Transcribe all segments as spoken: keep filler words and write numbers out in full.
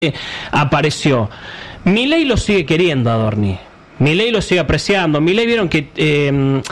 apareció. Milei lo sigue queriendo a Adorni. Milei lo sigue apreciando. Milei vieron que... Eh,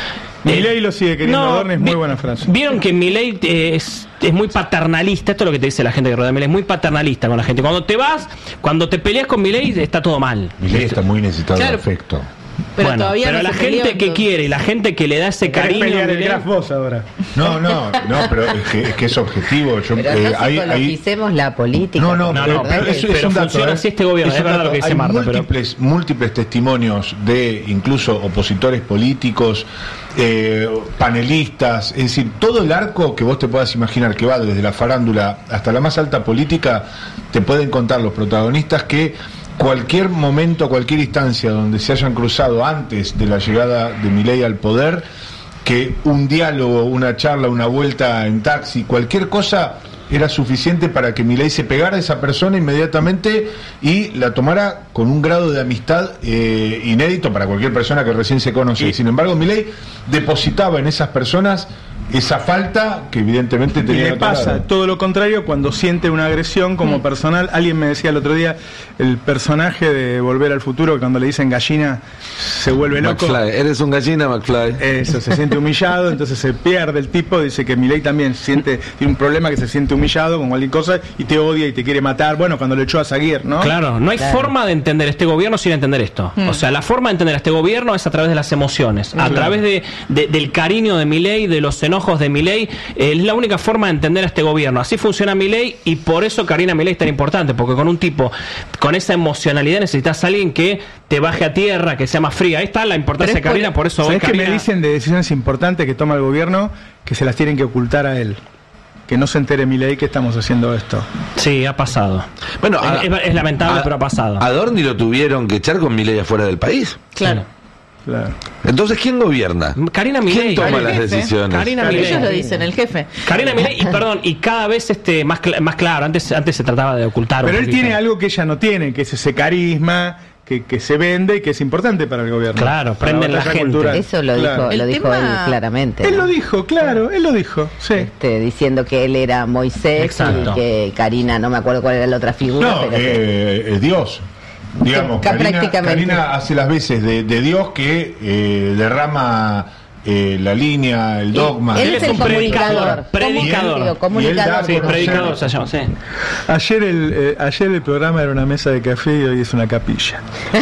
Milei lo sigue queriendo no, a Adorni, es muy buena frase. Vieron que Milei eh, es, es muy paternalista. Esto es lo que te dice la gente que rodea a Milei. Es muy paternalista con la gente. Cuando te vas, cuando te peleas con Milei, está todo mal. Milei está muy necesitado claro. de afecto. Pero bueno, todavía pero no la gente que quiere y la gente que le da ese cariño pelear el Graf vos ahora. No, no, no, pero es que es, que es objetivo. Yo, pero eh, no hay, psicologicemos hay... la política. No, no, no, no pero, pero eso es un dato. Funciona ¿eh? así este gobierno, es, es verdad lo que dice hay Marta. Múltiples, pero... múltiples testimonios de incluso opositores políticos, eh, panelistas, es decir, todo el arco que vos te puedas imaginar que va desde la farándula hasta la más alta política, te pueden contar los protagonistas que cualquier momento, cualquier instancia donde se hayan cruzado antes de la llegada de Milei al poder, que un diálogo, una charla, una vuelta en taxi, cualquier cosa era suficiente para que Milei se pegara a esa persona inmediatamente y la tomara con un grado de amistad eh, inédito para cualquier persona que recién se conoce. Sin embargo, Milei depositaba en esas personas esa falta que evidentemente tenía. Y le pasa lado. Todo lo contrario cuando siente una agresión como mm. personal. Alguien me decía el otro día, el personaje de Volver al Futuro, cuando le dicen gallina se vuelve loco. McFly, eres un gallina, McFly. Eso, se siente humillado, entonces se pierde el tipo. Dice que Milei también siente, tiene un problema, que se siente humillado con cualquier cosa y te odia y te quiere matar. Bueno, cuando lo echó a Zaguier, ¿no? Claro, no hay claro. forma de entender este gobierno sin entender esto. Mm. O sea, la forma de entender a este gobierno es a través de las emociones, a claro. través de, de, del cariño de Milei, de los enojos de Milei. Eh, es la única forma de entender a este gobierno. Así funciona Milei y por eso Karina Milei es tan importante, porque con un tipo con esa emocionalidad necesitas a alguien que te baje a tierra, que sea más fría. Ahí está la importancia de Karina, por eso ¿sabés hoy Karina... que me dicen de decisiones importantes que toma el gobierno que se las tienen que ocultar a él? Que no se entere Milei que estamos haciendo esto. Sí, ha pasado. Bueno, es, a, es, es lamentable, a, pero ha pasado. ¿A Adorni lo tuvieron que echar con Milei afuera del país? Claro. Sí. Claro. Entonces, ¿quién gobierna? Karina Milei. ¿Quién toma el las jefe. decisiones? Karina Milei. Ellos lo dicen, el jefe. Karina Milei, y perdón, y cada vez este más cl- más claro, antes antes se trataba de ocultar. Pero un él poquito. tiene algo que ella no tiene, que es ese carisma que, que se vende y que es importante para el gobierno. Claro, para prenden la gente. cultural. Eso lo Claro. dijo, lo El dijo tema- él claramente. Él ¿no? lo dijo, claro, él lo dijo, sí. Este, diciendo que él era Moisés. Exacto. Y que Karina, no me acuerdo cuál era la otra figura. No, pero que- eh, eh, Dios. Digamos, Que Karina, prácticamente. Karina hace las veces de, de Dios que eh, derrama eh, la línea, el dogma. Él Él es es el un comunicador. predicador. Digo, comunicador. Y él Sí, da- predicador se llama, sí. Ayer el, eh, ayer el programa era una mesa de café y hoy es una capilla.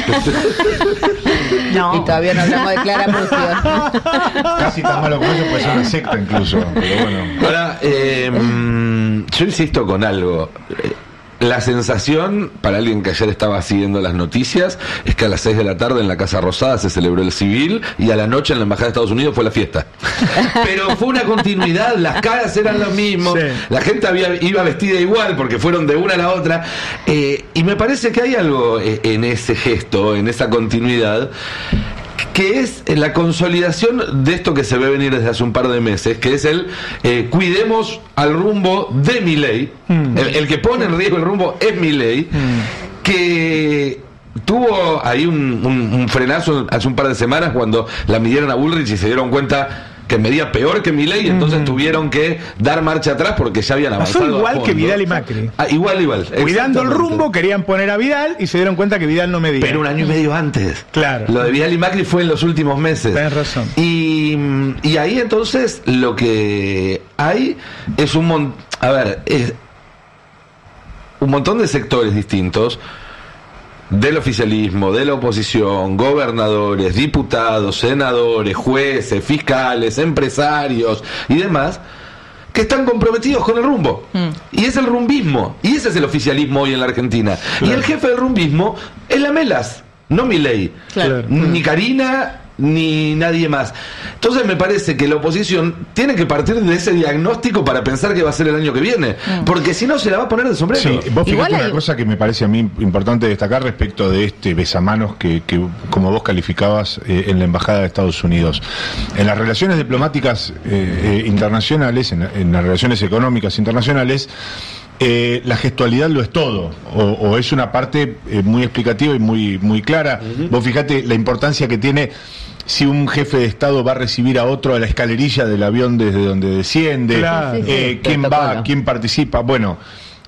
No. Y todavía no hablamos de Clara Mucio. Casi tan malo como eso, puede ser una secta incluso. Pero bueno. Ahora, eh, yo insisto con algo. La sensación, para alguien que ayer estaba siguiendo las noticias, es que a las seis de la tarde en la Casa Rosada se celebró el civil y a la noche en la Embajada de Estados Unidos fue la fiesta. Pero fue una continuidad, las caras eran lo mismo, sí. La gente había, iba vestida igual porque fueron de una a la otra. Eh, y me parece que hay algo eh, en ese gesto, en esa continuidad, que es la consolidación de esto que se ve venir desde hace un par de meses, que es el eh, cuidemos al rumbo de Milei, mm. el, el que pone en riesgo el rumbo es Milei, mm. que tuvo ahí un, un, un frenazo hace un par de semanas cuando la midieron a Bullrich y se dieron cuenta que medía peor que Milei, entonces mm. tuvieron que dar marcha atrás porque ya habían avanzado. Pasó igual a que Vidal y Macri. Ah, igual, igual. Cuidando el rumbo, querían poner a Vidal y se dieron cuenta que Vidal no medía. Pero un año y medio antes. Claro. Lo de Vidal y Macri fue en los últimos meses. Tienes razón. Y, y ahí entonces lo que hay es un montón. A ver, es un montón de sectores distintos. Del oficialismo, de la oposición, gobernadores, diputados, senadores, jueces, fiscales, empresarios y demás, que están comprometidos con el rumbo. Mm. Y es el rumbismo. Y ese es el oficialismo hoy en la Argentina. Claro. Y el jefe del rumbismo es la Melas, no Milei. Claro. Ni Karina, ni nadie más. Entonces me parece que la oposición tiene que partir de ese diagnóstico para pensar que va a ser el año que viene, mm. porque si no se la va a poner de sombrero. Sí, vos fíjate una hay... cosa que me parece a mí importante destacar respecto de este besamanos que, que como vos calificabas eh, en la Embajada de Estados Unidos. En las relaciones diplomáticas eh, eh, internacionales, en, en las relaciones económicas internacionales, Eh, la gestualidad lo es todo, o, o es una parte eh, muy explicativa y muy muy clara. Uh-huh. Vos fijate la importancia que tiene si un jefe de Estado va a recibir a otro a la escalerilla del avión desde donde desciende, claro. eh, sí, sí, quién protocolo. va, quién participa. Bueno,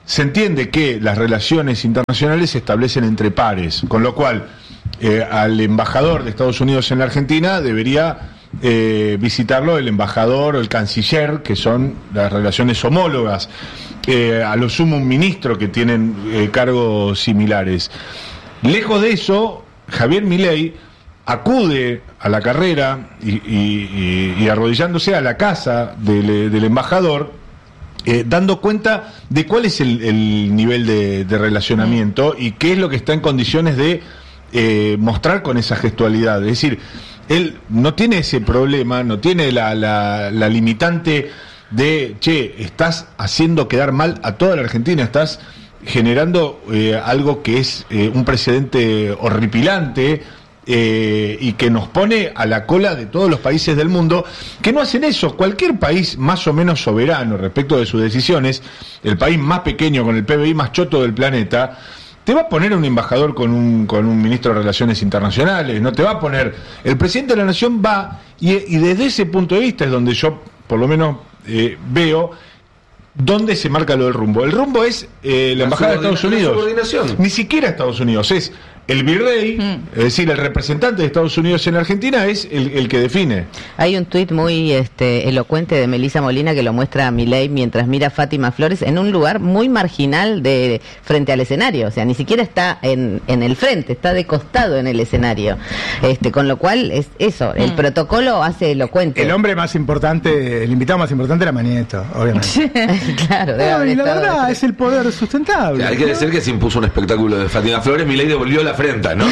se entiende que las relaciones internacionales se establecen entre pares, con lo cual eh, al embajador de Estados Unidos en la Argentina debería eh, visitarlo el embajador o el canciller, que son las relaciones homólogas, eh, a lo sumo un ministro, que tienen eh, cargos similares. Lejos de eso, Javier Milei acude a la carrera y, y, y, y arrodillándose a la casa del, del embajador, eh, dando cuenta de cuál es el, el nivel de, de relacionamiento y qué es lo que está en condiciones de eh, mostrar con esa gestualidad. Es decir, él no tiene ese problema, no tiene la, la, la limitante de, che, estás haciendo quedar mal a toda la Argentina, estás generando eh, algo que es eh, un precedente horripilante, eh, y que nos pone a la cola de todos los países del mundo que no hacen eso. Cualquier país más o menos soberano respecto de sus decisiones, el país más pequeño con el P B I más choto del planeta, te va a poner un embajador con un, con un ministro de Relaciones Internacionales, no te va a poner... El presidente de la Nación va, y, y desde ese punto de vista es donde yo, por lo menos, eh, veo dónde se marca lo del rumbo. El rumbo es eh, la, la Embajada de Estados Unidos. Ni siquiera Estados Unidos, es el virrey, mm. es decir, el representante de Estados Unidos en Argentina es el, el que define. Hay un tuit muy este, elocuente de Melissa Molina que lo muestra a Milei mientras mira a Fátima Flores en un lugar muy marginal de frente al escenario, o sea, ni siquiera está en, en el frente, está de costado en el escenario, este, con lo cual es eso, el mm. protocolo hace elocuente. El hombre más importante, el invitado más importante era Manieto, obviamente. Claro, no, y la verdad es el poder sustentable. Hay que decir que se impuso un espectáculo de Fátima Flores, Milei devolvió la afrenta, ¿no?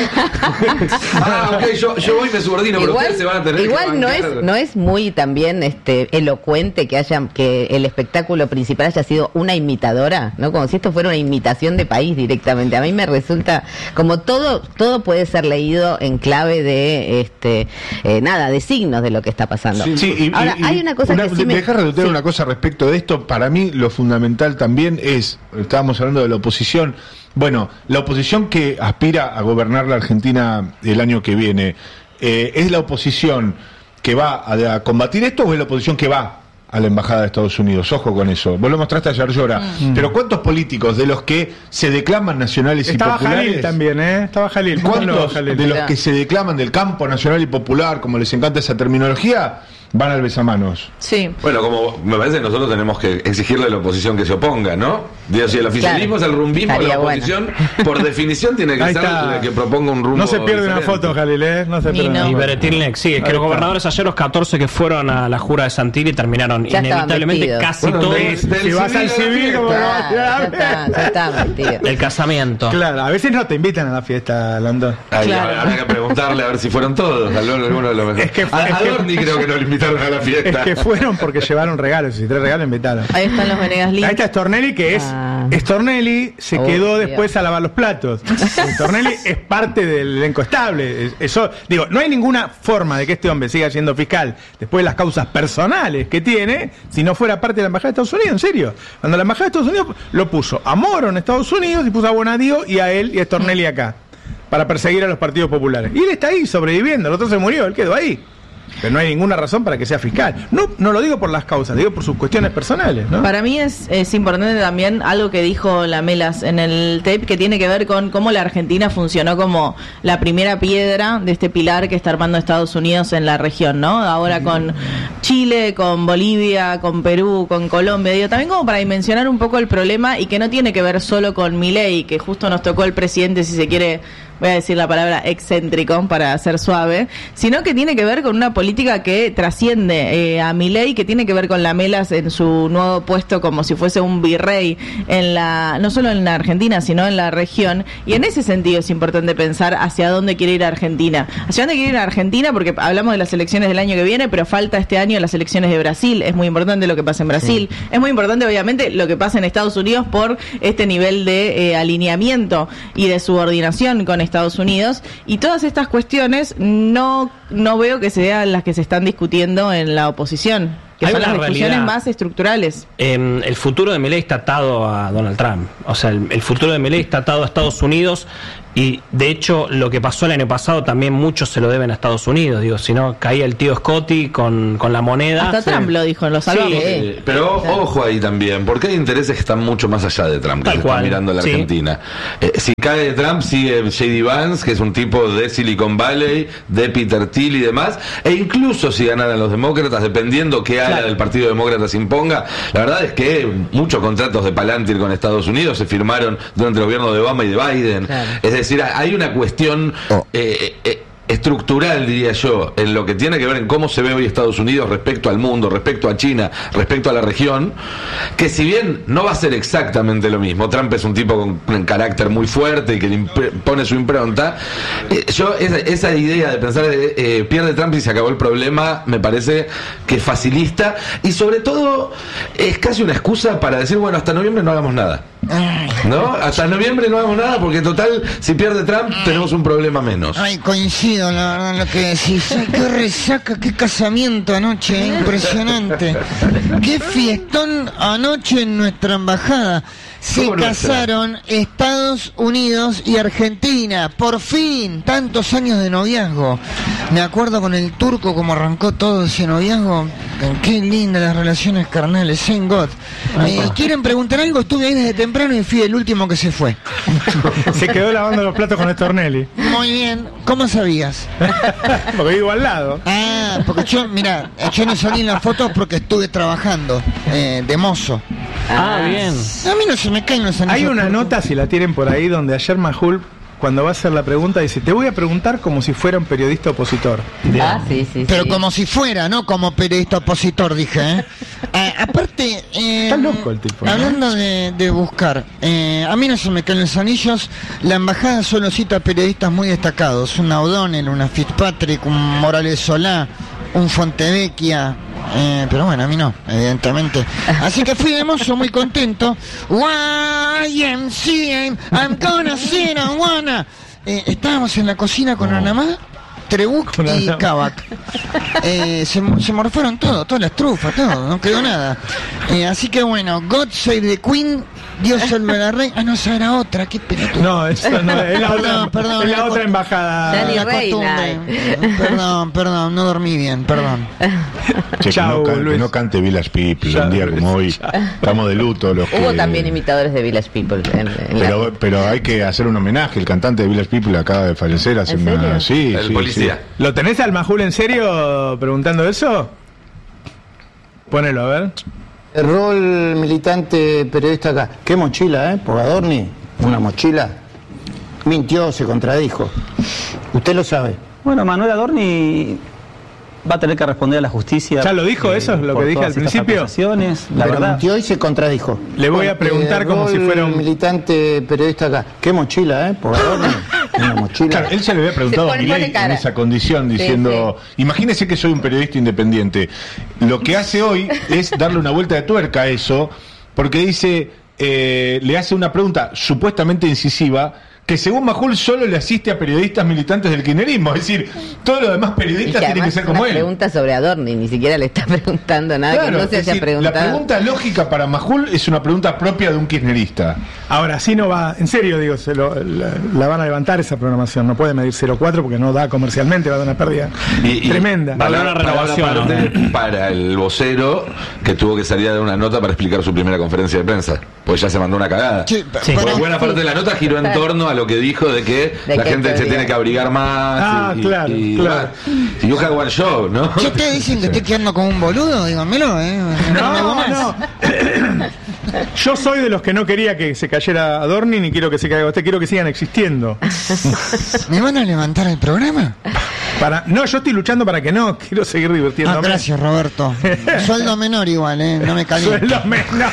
Ah, ok, yo, yo voy y me subordino, pero igual, ustedes se van a tener igual que no es no es muy también este elocuente que haya que el espectáculo principal haya sido una imitadora, ¿no? Como si esto fuera una imitación de país directamente. A mí me resulta como todo todo puede ser leído en clave de este eh, nada, de signos de lo que está pasando. Sí, sí, y, ahora y, hay una cosa una, que sí me deja redondear sí. una cosa respecto de esto. Para mí lo fundamental también es, estábamos hablando de la oposición. Bueno, la oposición que aspira a gobernar la Argentina el año que viene, eh, ¿es la oposición que va a, a combatir esto o es la oposición que va a la Embajada de Estados Unidos? Ojo con eso. Vos lo mostraste ayer, Llora. Mm. Pero ¿cuántos políticos de los que se declaman nacionales Estaba y populares? Jalil también, ¿eh? Estaba Jalil. ¿Cuántos Jalil? de los que se declaman del campo nacional y popular, como les encanta esa terminología, van al besamanos? Sí. Bueno, como me parece que nosotros tenemos que exigirle a la oposición que se oponga, ¿no? Digo, si el oficialismo claro. es el rumbismo, la oposición, bueno. por definición, tiene que Ahí ser está. la que proponga un rumbo. No se pierde diferente. Una foto, Jalil, ¿eh? No se pierde no. una Y Beretilnek, sí, es que los gobernadores ayer, los catorce que fueron a la jura de Santilli, terminaron ya inevitablemente casi bueno, todos. De, si vas al civil, como ya, ya está, ya está metido. El casamiento. Claro, a veces no te invitan a la fiesta, Landon. Ahí, Claro. Habrá que preguntarle a ver si fueron todos. Alguno de los mejores. Es que- a, es a que- Dorni creo que no le invitaron a la fiesta. Es que fueron porque llevaron regalos, y tres regalos invitaron. Ahí están los Venegas Link. Ahí está Stornelli, que es Ah. Stornelli se Oh, quedó Dios. después a lavar los platos. Stornelli es parte del elenco estable. Es- Eso, digo, no hay ninguna forma de que este hombre siga siendo fiscal después de las causas personales que tiene, si no fuera parte de la Embajada de Estados Unidos, en serio. Cuando la Embajada de Estados Unidos lo puso a Moro en Estados Unidos y puso a Bonadío y a él y a Stornelli acá, para perseguir a los partidos populares. Y él está ahí sobreviviendo, el otro se murió, él quedó ahí. Pero no hay ninguna razón para que sea fiscal. No, no lo digo por las causas, digo por sus cuestiones personales, ¿no? Para mí es, es importante también algo que dijo Lamelas en el tape, que tiene que ver con cómo la Argentina funcionó como la primera piedra de este pilar que está armando Estados Unidos en la región, ¿no? Ahora con Chile, con Bolivia, con Perú, con Colombia, digo, también como para dimensionar un poco el problema y que no tiene que ver solo con Milei, que justo nos tocó el presidente, si se quiere, voy a decir la palabra excéntrico para ser suave, sino que tiene que ver con una política que trasciende eh, a Milei, que tiene que ver con Lamelas en su nuevo puesto como si fuese un virrey en la, no solo en la Argentina, sino en la región, y en ese sentido es importante pensar hacia dónde quiere ir Argentina. Hacia dónde quiere ir Argentina, porque hablamos de las elecciones del año que viene, pero falta este año las elecciones de Brasil, es muy importante lo que pasa en Brasil, sí. Es muy importante obviamente lo que pasa en Estados Unidos por este nivel de eh, alineamiento y de subordinación con Estados Unidos, y todas estas cuestiones no, no veo que sean las que se están discutiendo en la oposición, que Hay son una las discusiones realidad. más estructurales. Eh, el futuro de Milei está atado a Donald Trump. O sea, el, el futuro de Milei está atado a Estados Unidos y de hecho lo que pasó el año pasado también muchos se lo deben a Estados Unidos, digo, si no caía el tío Scotty con, con la moneda. Hasta Trump lo dijo, lo salvamos. Sí, eh, pero Claro. ojo ahí también, porque hay intereses que están mucho más allá de Trump, que Tal se cual, están mirando a la sí. Argentina. Eh, si cae Trump, sigue J D Vance, que es un tipo de Silicon Valley, de Peter Thiel y demás, e incluso si ganaran los demócratas, dependiendo qué área Claro. del Partido Demócrata se imponga, la verdad es que muchos contratos de Palantir con Estados Unidos se firmaron durante el gobierno de Obama y de Biden. Claro. Es decir, hay una cuestión Oh. eh, eh, estructural, diría yo, en lo que tiene que ver en cómo se ve hoy Estados Unidos respecto al mundo, respecto a China, respecto a la región, que si bien no va a ser exactamente lo mismo, Trump es un tipo con un carácter muy fuerte y que le imp- pone su impronta, eh, yo esa, esa idea de pensar eh, eh, pierde Trump y se acabó el problema, me parece que es facilista y sobre todo es casi una excusa para decir, bueno, hasta noviembre no hagamos nada. ¿No? Hasta noviembre no hagamos nada porque total, si pierde Trump tenemos un problema menos. Ay, coincido, la verdad, en lo que decís. Ay, qué resaca, qué casamiento anoche, eh, impresionante. Qué fiestón anoche en nuestra embajada. Se ¿Cómo nuestra? casaron Estados Unidos y Argentina, por fin, tantos años de noviazgo. Me acuerdo con el turco cómo arrancó todo ese noviazgo. Qué lindas las relaciones carnales, thank God. Eh, ¿Quieren preguntar algo? Estuve ahí desde temprano y fui el último que se fue. Se quedó lavando los platos con Stornelli. Muy bien, ¿cómo sabías? Porque vivo al lado. Ah, porque yo, mira, yo no salí en las fotos porque estuve trabajando eh, de mozo. Ah, bien. A mí no se me caen los anillos. Hay una porque- nota, si la tienen por ahí, donde ayer Majul, cuando va a hacer la pregunta, dice: te voy a preguntar como si fuera un periodista opositor. Ah, sí, sí, Pero sí. como si fuera, ¿no? Como periodista opositor, dije, ¿eh? Ah, aparte... eh, Está loco el tipo, ¿no? Hablando de, de buscar, eh, a mí no se me caen los anillos, la embajada solo cita periodistas muy destacados, un O'Donnell, una Fitzpatrick, un Morales Solá, un Fontevecchia... Eh, pero bueno, a mí no, evidentemente. Así que fui de mozo muy contento. Y M C A, I'm gonna sit on wanna. Eh, estábamos en la cocina con Anamá, Trebuch Con y Anamá. Kavak. Eh, se, se morfaron todo, todas las trufas, todo, no quedó nada. Eh, así que bueno, God Save the Queen, Dios salve a la reina. Ah, no, esa era otra, qué pelotudo. No, eso no, es la Perdón, otra, perdón, es la la otra co- embajada. Dani La Reina. costumbre. Perdón, perdón, no dormí bien, perdón. Che, Chau, que, no can- Luis. que no cante Village People Chau, un día Luis. como hoy. Estamos de luto los Hubo que- también imitadores de Village People. En, en la- Pero, pero hay que hacer un homenaje. El cantante de Village People acaba de fallecer hace ¿En una. serio? Sí, El sí, policía. ¿Lo tenés al Majul en serio preguntando eso? Ponelo, a ver. El rol militante periodista acá. ¿Qué mochila, eh? Pogadorni, una mochila. Mintió, se contradijo. Usted lo sabe. Bueno, Manuel Adorni va a tener que responder a la justicia. ¿Ya lo dijo eso? ¿Es lo por que dije todas al estas principio? acusaciones. La Pero verdad. mintió y se contradijo. Le voy a preguntar el como si rol fuera un- militante periodista acá. ¿Qué mochila, eh? Pogadorni, una mochila. Claro, él se le había preguntado Se a pone- Milei pone cara. en esa condición, diciendo, imagínese que soy un periodista independiente. Lo que hace hoy es darle una vuelta de tuerca a eso, porque dice, eh, le hace una pregunta supuestamente incisiva, que según Majul solo le asiste a periodistas militantes del kirchnerismo. Es decir, todos los demás Y periodistas que tienen que además ser es como una él. pregunta sobre Adorni, ni siquiera le está preguntando nada Claro, que no se es haya decir, preguntado. la pregunta lógica para Majul es una pregunta propia de un kirchnerista. Ahora, sí no va, en serio digo, se lo- la, la van a levantar esa programación, no puede medir cero coma cuatro porque no da comercialmente, va a dar una pérdida Y- y tremenda. Vale. palabra- Una renovación, palabra aparte para el vocero que tuvo que salir a dar una nota para explicar su primera conferencia de prensa, pues ya se mandó una cagada. Sí, Sí. pero- Porque buena parte de la nota giró en torno a lo que dijo de que De la que gente se podría. tiene que abrigar más. Ah, y, claro, y, claro. y you have one show, ¿no? ¿Qué te dicen que estoy quedando como un boludo? Dígamelo, ¿eh? me hago No, más. no. Yo soy de los que no quería que se cayera Adorni ni quiero que se caiga usted, quiero que sigan existiendo. ¿Me van a levantar el programa? Para, no, yo estoy luchando para que no, quiero seguir Ah, divirtiéndome. gracias, Roberto. Sueldo menor igual, ¿eh? No me caliento. Sueldo menos.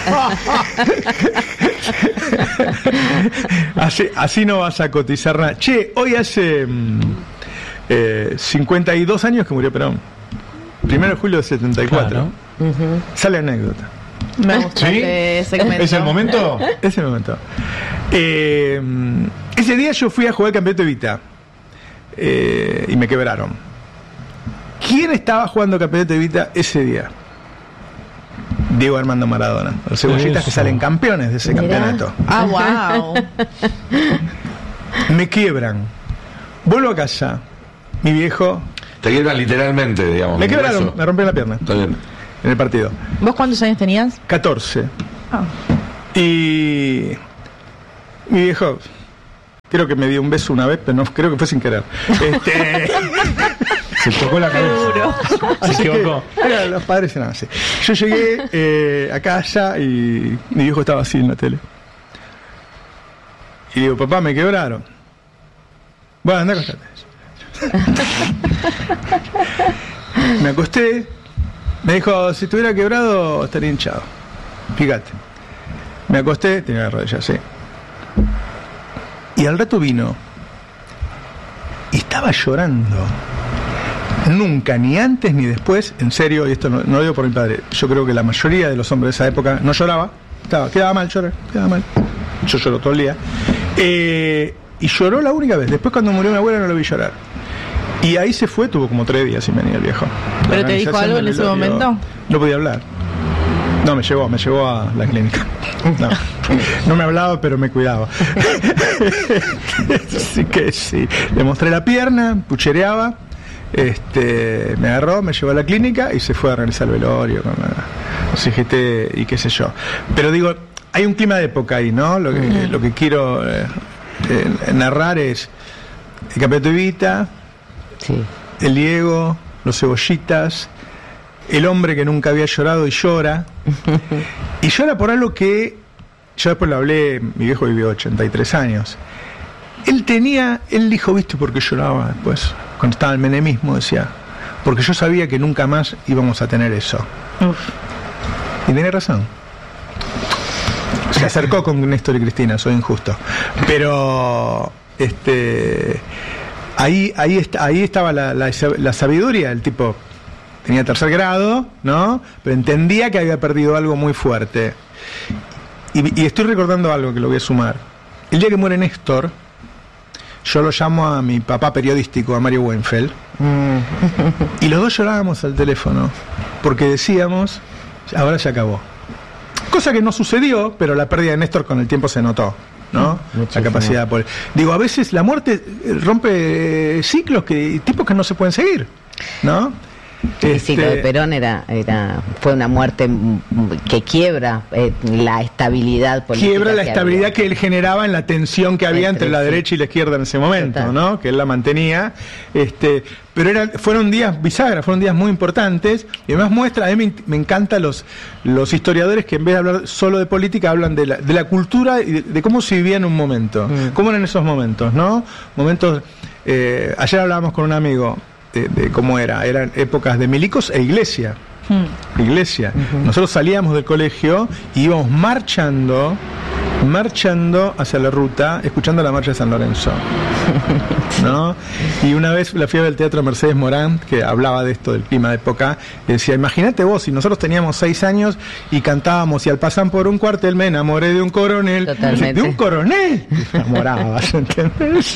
así, así no vas a cotizar nada. Che, hoy hace mm, eh, cincuenta y dos años que murió Perón. Primero de julio de setenta y cuatro. Claro. Sale anécdota. Me gusta ¿Sí? ese segmento. ¿Es el momento? Ese momento. Eh, ese día yo fui a jugar el campeonato de Vita. Eh, y me quebraron. ¿Quién estaba jugando campeonato de Vita ese día? Diego Armando Maradona. Los cebollitas Eso. que salen campeones de ese Mirá. campeonato. Ah, wow. Me quiebran. Vuelvo a casa. Mi viejo... Te quiebran literalmente, digamos. Me quebraron, me rompieron la pierna. Está bien. En el partido. ¿Vos cuántos años tenías? catorce. Ah. Y... Mi viejo... Creo que me dio un beso una vez, pero no, creo que fue sin querer. Este... Se tocó la cabeza. Se equivocó. Que, los padres eran así. Yo llegué eh, a casa y mi viejo estaba así en la tele. Y digo, papá, me quebraron. Bueno, anda, acostate. Me acosté. Me dijo, si estuviera quebrado, estaría hinchado. Fíjate. Me acosté, tenía la rodilla así. Y al rato vino. Y estaba llorando. Nunca, ni antes ni después, en serio, y esto no, no lo digo por mi padre, yo creo que la mayoría de los hombres de esa época no lloraba, estaba, quedaba mal llorar, quedaba mal. Yo lloro todo el día. Eh, y lloró la única vez. Después, cuando murió mi abuela, no lo vi llorar. Y ahí se fue, tuvo como tres días sin venir el viejo. ¿Pero te dijo algo en ese momento? No podía hablar. No, me llevó, me llevó a la clínica. No, no me hablaba, pero me cuidaba. Así que sí. Le mostré la pierna, puchereaba. Este, me agarró, me llevó a la clínica y se fue a realizar el velorio con la C G T y qué sé yo. Pero digo, hay un clima de época ahí, ¿no? Lo que, uh-huh. lo que quiero eh, eh, narrar es el campeonato de Evita, sí. el Diego, los cebollitas, el hombre que nunca había llorado y llora. Y llora por algo que yo después lo hablé, mi viejo vivió ochenta y tres años. Él tenía, él dijo, ¿viste por qué lloraba después? Cuando estaba el menemismo, decía, porque yo sabía que nunca más íbamos a tener eso. Uf. Y tenía razón. Se acercó con Néstor y Cristina, soy injusto. Pero este ahí ahí está, ahí estaba la, la, la sabiduría, el tipo tenía tercer grado, ¿no? Pero entendía que había perdido algo muy fuerte. Y, y estoy recordando algo que lo voy a sumar. El día que muere Néstor, yo lo llamo a mi papá periodístico, a Mario Weinfeld, mm. y los dos llorábamos al teléfono, porque decíamos, ahora se acabó. Cosa que no sucedió, pero la pérdida de Néstor con el tiempo se notó, ¿no? Muchísimo. La capacidad por... Digo, a veces la muerte rompe ciclos, que tipos que no se pueden seguir, ¿no? El ciclo este, de Perón era, era fue una muerte que quiebra eh, la estabilidad política. Quiebra la que estabilidad había. que él generaba en la tensión que había entre, entre la sí. derecha y la izquierda en ese momento, total. ¿No? Que él la mantenía. Este, pero eran, fueron días bisagras, fueron días muy importantes. Y además muestra, a mí me, me encantan los, los historiadores que en vez de hablar solo de política, hablan de la, de la cultura y de, de cómo se vivía en un momento. Mm. ¿Cómo eran esos momentos, no? Momentos. Eh, ayer hablábamos con un amigo. De, de cómo era, eran épocas de milicos e iglesia. Hmm. Iglesia. Uh-huh. Nosotros salíamos del colegio y íbamos marchando, marchando hacia la ruta, escuchando la marcha de San Lorenzo. ¿No? Y una vez la fui a ver al Teatro Mercedes Morán, que hablaba de esto, del clima de época, y decía, imagínate vos, si nosotros teníamos seis años y cantábamos, y al pasar por un cuartel me enamoré de un coronel. Totalmente. ¿De un coronel? Te enamorabas, ¿entendés?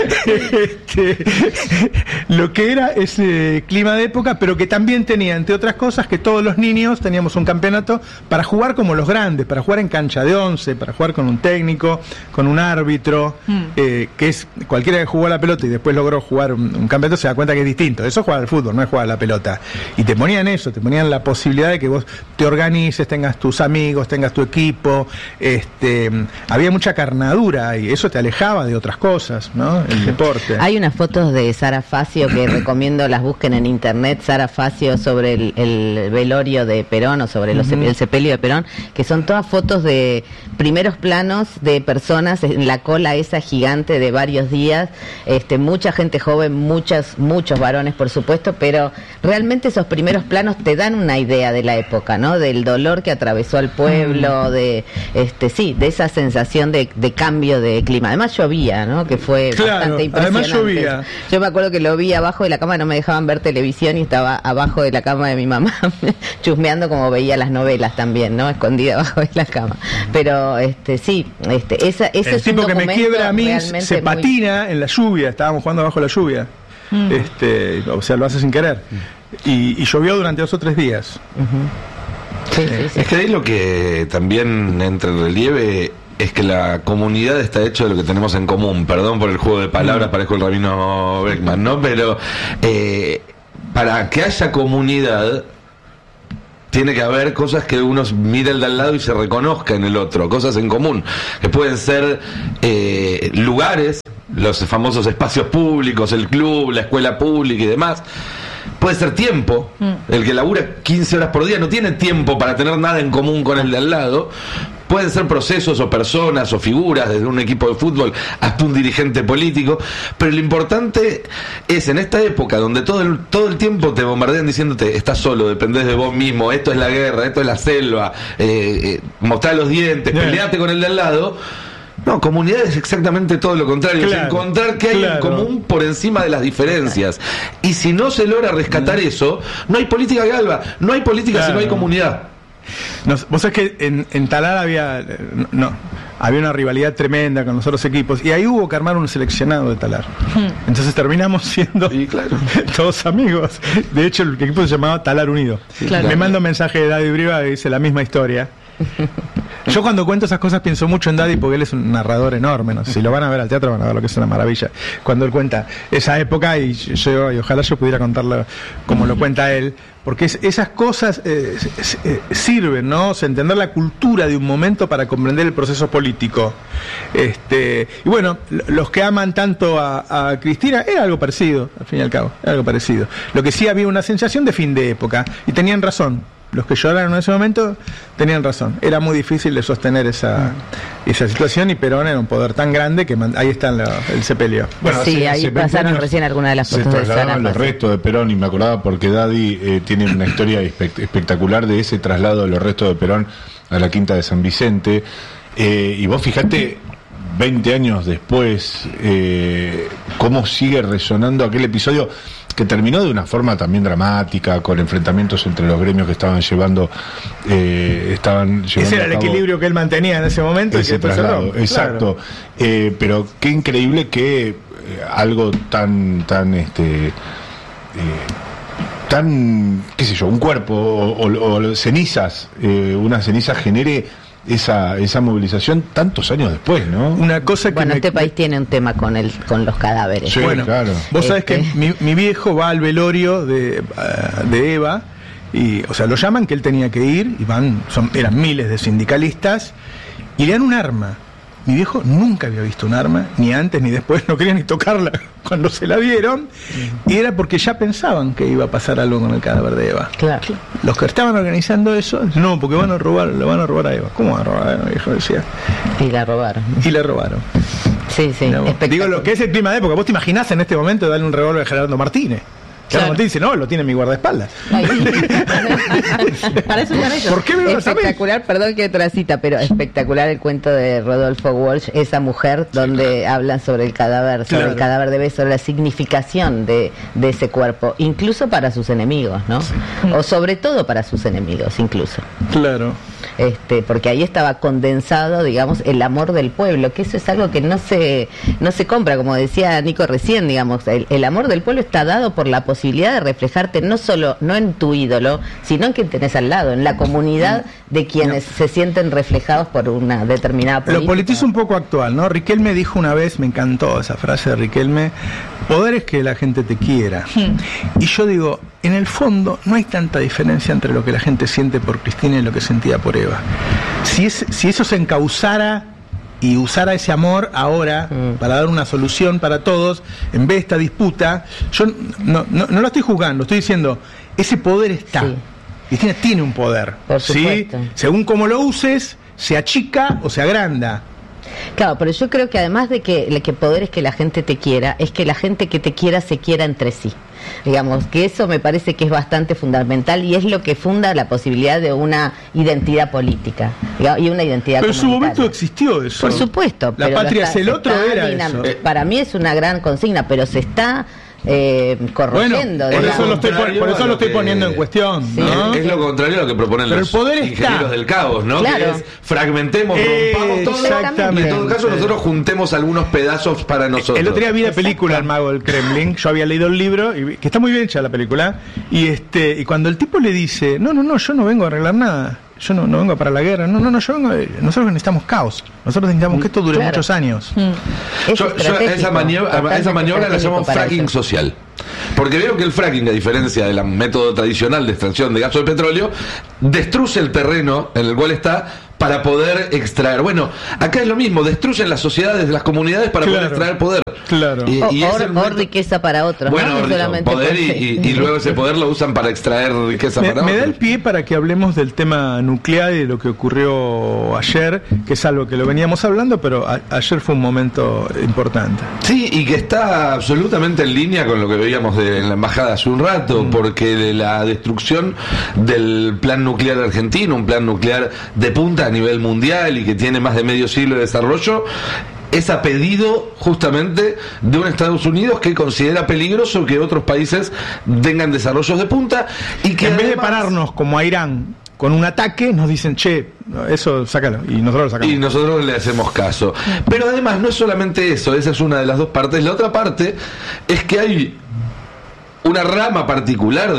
este, lo que era ese clima de época, pero que también tenía, entre otras cosas, que todos los niños teníamos un campeonato para jugar como los grandes, para jugar en cancha de once, para jugar con un técnico, con un árbitro, mm. eh, que es cualquiera que jugó a la pelota y después logró jugar un, un campeonato se da cuenta que es distinto. Eso es jugar al fútbol, no es jugar a la pelota. Y te ponían eso, te ponían la posibilidad de que vos te organices, tengas tus amigos, tengas tu equipo. Este, había mucha carnadura y eso te alejaba de otras cosas, ¿no? El deporte. Hay unas fotos de Sara Facio que recomiendo las busquen en internet. Sara Facio sobre el, el velorio de Perón o sobre los, uh-huh. el sepelio de Perón, que son todas fotos de primeros planos de personas en la cola esa gigante de varios días. Este, mucha gente joven, muchas, muchos varones, por supuesto, pero realmente esos primeros planos te dan una idea de la época, ¿no? Del dolor que atravesó al pueblo, de, este, sí, de esa sensación de, de cambio de clima. Además llovía, ¿no? Que fue claro, bastante impresionante. Además llovía. Yo me acuerdo que lo vi abajo de la cama, no me dejaban ver televisión y estaba abajo de la cama de mi mamá, chusmeando como veía las novelas también, ¿no? Escondida abajo de la cama. Pero, este, sí, este, esa, ese el es tipo un que me quiebra a mí se muy... patina en la lluvia, estábamos jugando bajo la lluvia, mm. este, o sea, lo hace sin querer, y, y llovió durante dos o tres días. Uh-huh. Sí, sí, sí. Es que ahí lo que también entra en relieve es que la comunidad está hecha de lo que tenemos en común. Perdón por el juego de palabras, parezco el rabino Beckman, ¿no? Pero eh, para que haya comunidad tiene que haber cosas que uno mire el de al lado y se reconozca en el otro, cosas en común, que pueden ser eh, lugares, los famosos espacios públicos, el club, la escuela pública y demás. Puede ser tiempo. Mm. El que labura quince horas por día no tiene tiempo para tener nada en común con el de al lado. Pueden ser procesos o personas o figuras, desde un equipo de fútbol hasta un dirigente político, pero lo importante es en esta época donde todo el, todo el tiempo te bombardean diciéndote estás solo, dependés de vos mismo, esto es la guerra, esto es la selva, eh, eh, mostrá los dientes, yeah. peleate con el de al lado. No, comunidad es exactamente todo lo contrario, claro, es encontrar qué hay claro. en común por encima de las diferencias. Y si no se logra rescatar mm. eso, no hay política galva, no hay política claro. si no hay comunidad. No, vos sabés que en, en Talar había no, había una rivalidad tremenda con los otros equipos y ahí hubo que armar un seleccionado de Talar. Entonces terminamos siendo sí, claro. todos amigos. De hecho el equipo se llamaba Talar Unido. Sí, claro. Me manda un mensaje de Daddy Briva que dice la misma historia. Yo cuando cuento esas cosas pienso mucho en Daddy porque él es un narrador enorme, ¿no? Si lo van a ver al teatro van a ver lo que es una maravilla cuando él cuenta esa época y yo y ojalá yo pudiera contarlo como lo cuenta él, porque es, esas cosas eh, eh, sirven, ¿no? O sea, entender la cultura de un momento para comprender el proceso político. Este, y bueno, los que aman tanto a, a Cristina era algo parecido, al fin y al cabo, era algo parecido. Lo que sí había una sensación de fin de época y tenían razón. Los que lloraron en ese momento tenían razón. Era muy difícil de sostener esa esa situación y Perón era un poder tan grande que man, ahí está el sepelio. Bueno, sí, hace, ahí hace pasaron recién algunas de las fotos se de trasladaban los restos de Perón y me acordaba porque Daddy eh, tiene una historia espe- espectacular de ese traslado de los restos de Perón a la Quinta de San Vicente. Eh, y vos fijate, veinte años después, eh, cómo sigue resonando aquel episodio que terminó de una forma también dramática, con enfrentamientos entre los gremios que estaban llevando eh, estaban llevando ese era el equilibrio que él mantenía en ese momento ese y que traslado, cerró. Exacto. Claro. Eh, pero qué increíble que eh, algo tan tan este eh, tan qué sé yo, un cuerpo o, o, o cenizas, eh, una ceniza genere esa esa movilización tantos años después, ¿no? Una cosa que bueno, me... este país tiene un tema con el con los cadáveres. Sí, bueno, claro. Vos sabés este... que mi, mi viejo va al velorio de, uh, de Eva y, o sea, lo llaman que él tenía que ir y van, son, eran miles de sindicalistas y le dan un arma. Mi viejo nunca había visto un arma, ni antes ni después, no quería ni tocarla cuando se la dieron, y era porque ya pensaban que iba a pasar algo con el cadáver de Eva. Claro. Los que estaban organizando eso, no, porque van a robar, lo van a robar a Eva. ¿Cómo van a robar a Eva? Mi viejo decía. Y la robaron. Y la robaron. Sí, sí. Digo, lo que es el clima de época, vos te imaginás en este momento darle un revólver a Gerardo Martínez. Claro. Martín dice, no, lo tiene mi guardaespaldas. Para eso ya eso. ¿Por qué me lo espectacular, perdón que otra cita, pero espectacular el cuento de Rodolfo Walsh, esa mujer donde sí, hablan sobre el cadáver, sobre claro. el cadáver de Eva, sobre la significación de, de ese cuerpo, incluso para sus enemigos, ¿no? Sí. O sobre todo para sus enemigos, incluso. Claro. Este, porque ahí estaba condensado, digamos, el amor del pueblo, que eso es algo que no se no se compra, como decía Nico recién, digamos, el, el amor del pueblo está dado por la posibilidad de reflejarte no solo, no en tu ídolo, sino en quien tenés al lado, en la comunidad de quienes no. se sienten reflejados por una determinada política. Lo politizo un poco actual, ¿no? Riquelme dijo una vez, me encantó esa frase de Riquelme, poder es que la gente te quiera. Hmm. Y yo digo, en el fondo no hay tanta diferencia entre lo que la gente siente por Cristina y lo que sentía por Eva. Si, es, si eso se encauzara y usara ese amor ahora mm. para dar una solución para todos, en vez de esta disputa, yo no, no, no lo estoy juzgando, estoy diciendo, ese poder está. Sí. Cristina tiene un poder. Por supuesto. ¿Sí? Según cómo lo uses, se achica o se agranda. Claro, pero yo creo que además de que el que poder es que la gente te quiera, es que la gente que te quiera se quiera entre sí. Digamos, que eso me parece que es bastante fundamental y es lo que funda la posibilidad de una identidad política, digamos, y una identidad pero comunitaria. Pero en su momento existió eso. Por supuesto. La pero patria está, es el otro, era eso. Para mí es una gran consigna, pero se está... Eh, corroyendo. Bueno, por eso lo estoy, por, por eso lo estoy poniendo en cuestión. Sí. ¿No? Es, es lo contrario a lo que proponen pero los el poder ingenieros está. del caos, ¿no? Claro. Que es fragmentemos, eh, rompamos todo y en todo caso nosotros juntemos algunos pedazos para nosotros. El otro día vi la película El Mago del Kremlin, yo había leído el libro, y, que está muy bien hecha la película, y este y cuando el tipo le dice, no, no, no, yo no vengo a arreglar nada, yo no, no vengo para la guerra, no, no, no, yo vengo, de, nosotros necesitamos caos, nosotros necesitamos que esto dure Claro. muchos años. Es Yo, yo a esa maniobra, a esa maniobra la llamo fracking social. Porque veo que el fracking, a diferencia del método tradicional de extracción de gas o de petróleo, destruye el terreno en el cual está para poder extraer. Bueno, acá es lo mismo, destruyen las sociedades, las comunidades para Claro. poder extraer poder. Claro. Y, y o, es or- el o momento- riqueza para otros, Bueno, ¿no? No rico, solamente poder por- y, y- y luego ese poder lo usan para extraer riqueza Me, para me da el otros. pie para que hablemos del tema nuclear y de lo que ocurrió ayer, que es algo que lo veníamos hablando, pero a- ayer fue un momento importante. Sí, y que está absolutamente en línea con lo que veíamos de, en la embajada hace un rato, porque de la destrucción del plan nuclear argentino, un plan nuclear de punta a nivel mundial y que tiene más de medio siglo de desarrollo, es a pedido justamente de un Estados Unidos que considera peligroso que otros países tengan desarrollos de punta y que En vez de además- pararnos como a Irán con un ataque, nos dicen, che, eso sácalo, y nosotros lo sacamos. Y nosotros le hacemos caso. Pero además no es solamente eso, esa es una de las dos partes. La otra parte es que hay una rama particular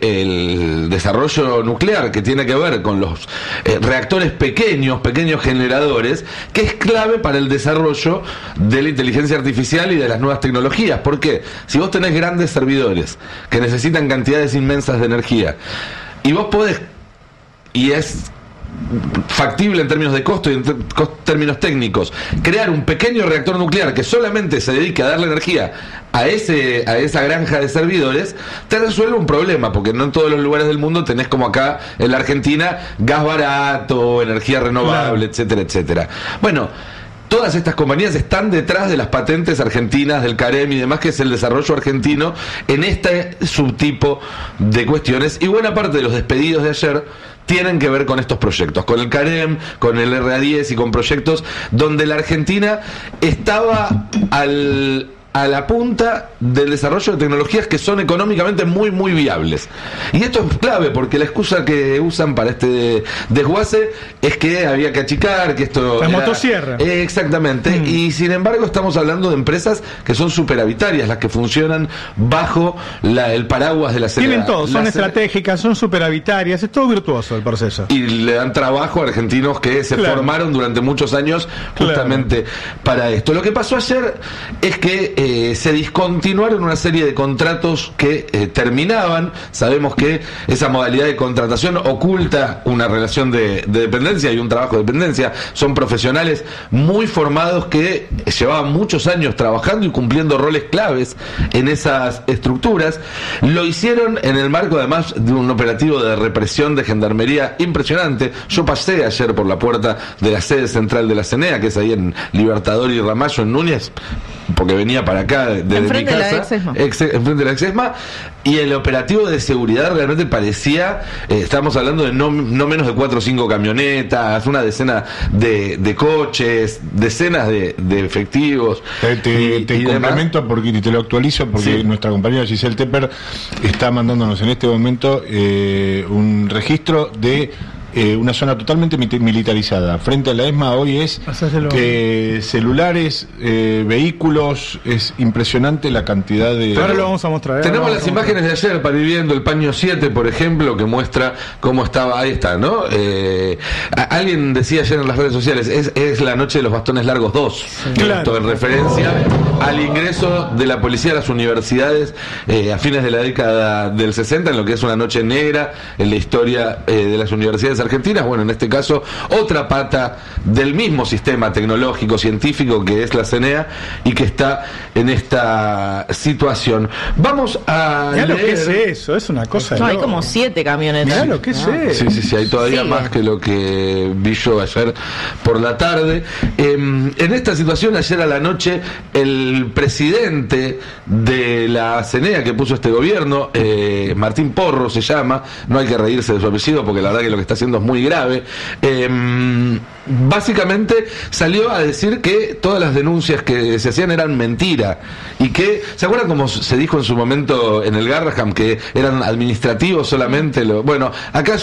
del desarrollo nuclear que tiene que ver con los eh, reactores pequeños, pequeños generadores, que es clave para el desarrollo de la inteligencia artificial y de las nuevas tecnologías. ¿Por qué? Si vos tenés grandes servidores que necesitan cantidades inmensas de energía y vos podés, y es factible en términos de costo y en ter- cos- términos técnicos, crear un pequeño reactor nuclear que solamente se dedique a darle energía a ese a esa granja de servidores, te resuelve un problema, porque no en todos los lugares del mundo tenés, como acá en la Argentina, gas barato, energía renovable, Claro. etcétera, etcétera. Bueno, todas estas compañías están detrás de las patentes argentinas, del CAREM y demás, que es el desarrollo argentino en este subtipo de cuestiones. Y buena parte de los despedidos de ayer tienen que ver con estos proyectos, con el CAREM, con el R A diez y con proyectos donde la Argentina estaba al... a la punta del desarrollo de tecnologías que son económicamente muy muy viables. Y esto es clave porque la excusa que usan para este desguace es que había que achicar, que esto La era- motosierra. Eh, exactamente. Mm. Y sin embargo estamos hablando de empresas que son superavitarias, las que funcionan bajo la- el paraguas de la Tienen la- todo, son la- estratégicas, son superavitarias, es todo virtuoso el proceso. y le dan trabajo a argentinos que se Claro. formaron durante muchos años justamente para esto. Lo que pasó ayer es que eh, se discontinuaron una serie de contratos que eh, terminaban. Sabemos que esa modalidad de contratación oculta una relación de, de dependencia y un trabajo de dependencia. Son profesionales muy formados que llevaban muchos años trabajando y cumpliendo roles claves en esas estructuras. Lo hicieron en el marco además de un operativo de represión de gendarmería impresionante. Yo pasé ayer por la puerta de la sede central de la C N E A, que es ahí en Libertador y Ramallo, en Núñez, porque venía para acá desde mi Enfrente de la casa, Exesma. ex- enfrente de la Exesma, y el operativo de seguridad realmente parecía, eh, estábamos hablando de no, no menos de cuatro o cinco camionetas, una decena de, de coches, decenas de, de efectivos. Te, te, y- te y demás. complemento porque y te lo actualizo porque Sí. nuestra compañera Giselle Tepper está mandándonos en este momento eh, un registro de eh, una zona totalmente mit- militarizada. Frente a la ESMA hoy es Hacéselo. eh, celulares, eh, vehículos, es impresionante la cantidad de... Ahora lo vamos a mostrar. ¿eh? Tenemos Ahora las vamos a imágenes de ayer para ir viendo el paño siete, por ejemplo, que muestra cómo estaba. Ahí está, ¿no? Eh, a- alguien decía ayer en las redes sociales, es, es la noche de los bastones largos dos. Claro. Esto en referencia al ingreso de la policía a las universidades eh, a fines de la década del sesenta, en lo que es una noche negra en la historia eh, de las universidades argentinas. Bueno, en este caso, otra pata del mismo sistema tecnológico, científico que es la C N E A y que está en esta situación. Vamos a Mirá lo que leer- es eso, es una cosa. No, de hay loco. como siete camionetas. Mirá lo que es Ah. eso. Sí, sí, sí, hay todavía Sí. más que lo que vi yo ayer por la tarde. Eh, en esta situación, ayer a la noche, el presidente de la C N E A que puso este gobierno, eh, Martín Porro se llama, no hay que reírse de su apellido porque la verdad que lo que está haciendo es muy grave. Eh, básicamente salió a decir que todas las denuncias que se hacían eran mentira y que, ¿se acuerdan cómo se dijo en su momento en el Garraham que eran administrativos solamente? Lo, bueno, acá su-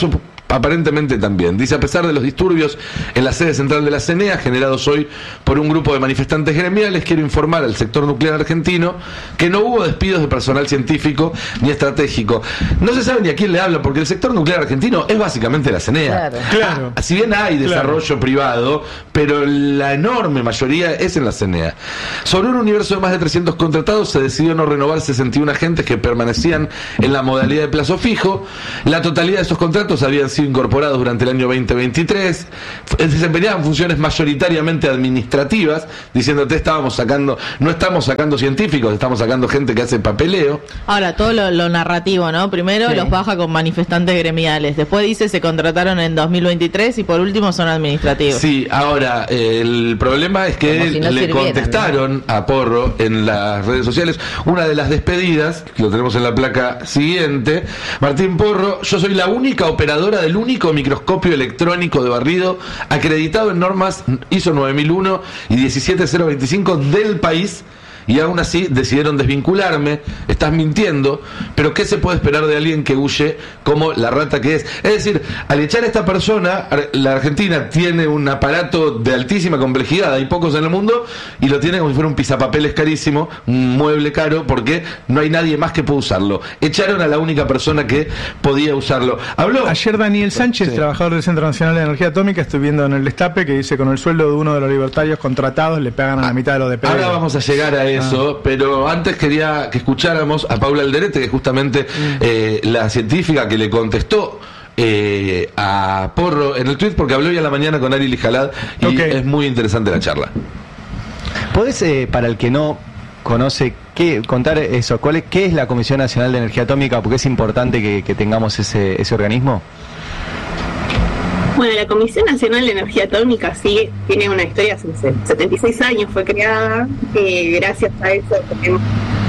aparentemente también. Dice, a pesar de los disturbios en la sede central de la C N E A, generados hoy por un grupo de manifestantes gremiales, quiero informar al sector nuclear argentino que no hubo despidos de personal científico ni estratégico. No se sabe ni a quién le habla, porque el sector nuclear argentino es básicamente la C N E A. Claro. Claro. Ah, si bien hay desarrollo Claro. privado, pero la enorme mayoría es en la C N E A. Sobre un universo de más de trescientos contratados, se decidió no renovar sesenta y uno agentes que permanecían en la modalidad de plazo fijo. La totalidad de esos contratos habían sido incorporados durante el año veinte veintitrés, desempeñaban funciones mayoritariamente administrativas, diciéndote estábamos sacando, no estamos sacando científicos, estamos sacando gente que hace papeleo. Ahora, todo lo, lo narrativo, ¿no? Primero Sí. los baja con manifestantes gremiales, después dice se contrataron en dos mil veintitrés y por último son administrativos. Sí, ahora, eh, el problema es que Como si no le sirvieran, contestaron a Porro en las redes sociales una de las despedidas, que lo tenemos en la placa siguiente. Martín Porro, yo soy la única operadora del único microscopio electrónico de barrido acreditado en normas I S O nueve mil uno y diecisiete mil veinticinco del país, y aún así decidieron desvincularme. Estás mintiendo, pero ¿qué se puede esperar de alguien que huye como la rata que es? Es decir, al echar a esta persona, la Argentina tiene un aparato de altísima complejidad, hay pocos en el mundo, y lo tiene como si fuera un pisapapeles carísimo, un mueble caro, porque no hay nadie más que pueda usarlo. Echaron a la única persona que podía usarlo. Habló Ayer Daniel Sánchez, Sí. trabajador del Centro Nacional de Energía Atómica, estoy viendo en el destape que dice con el sueldo de uno de los libertarios contratados le pagan a la mitad de los de P D. Ahora vamos a llegar a eso, pero antes quería que escucháramos a Paula Alderete, que es justamente eh, la científica que le contestó eh, a Porro en el tweet, porque habló hoy a la mañana con Ari Lijalad y Ok. es muy interesante la charla. ¿Podés, eh, para el que no conoce, qué, contar eso? ¿Cuál es, ¿Qué es la Comisión Nacional de Energía Atómica? Porque es importante que, que tengamos ese, ese organismo. Bueno, la Comisión Nacional de Energía Atómica sí tiene una historia hace setenta y seis años, fue creada, eh, gracias a eso tenemos,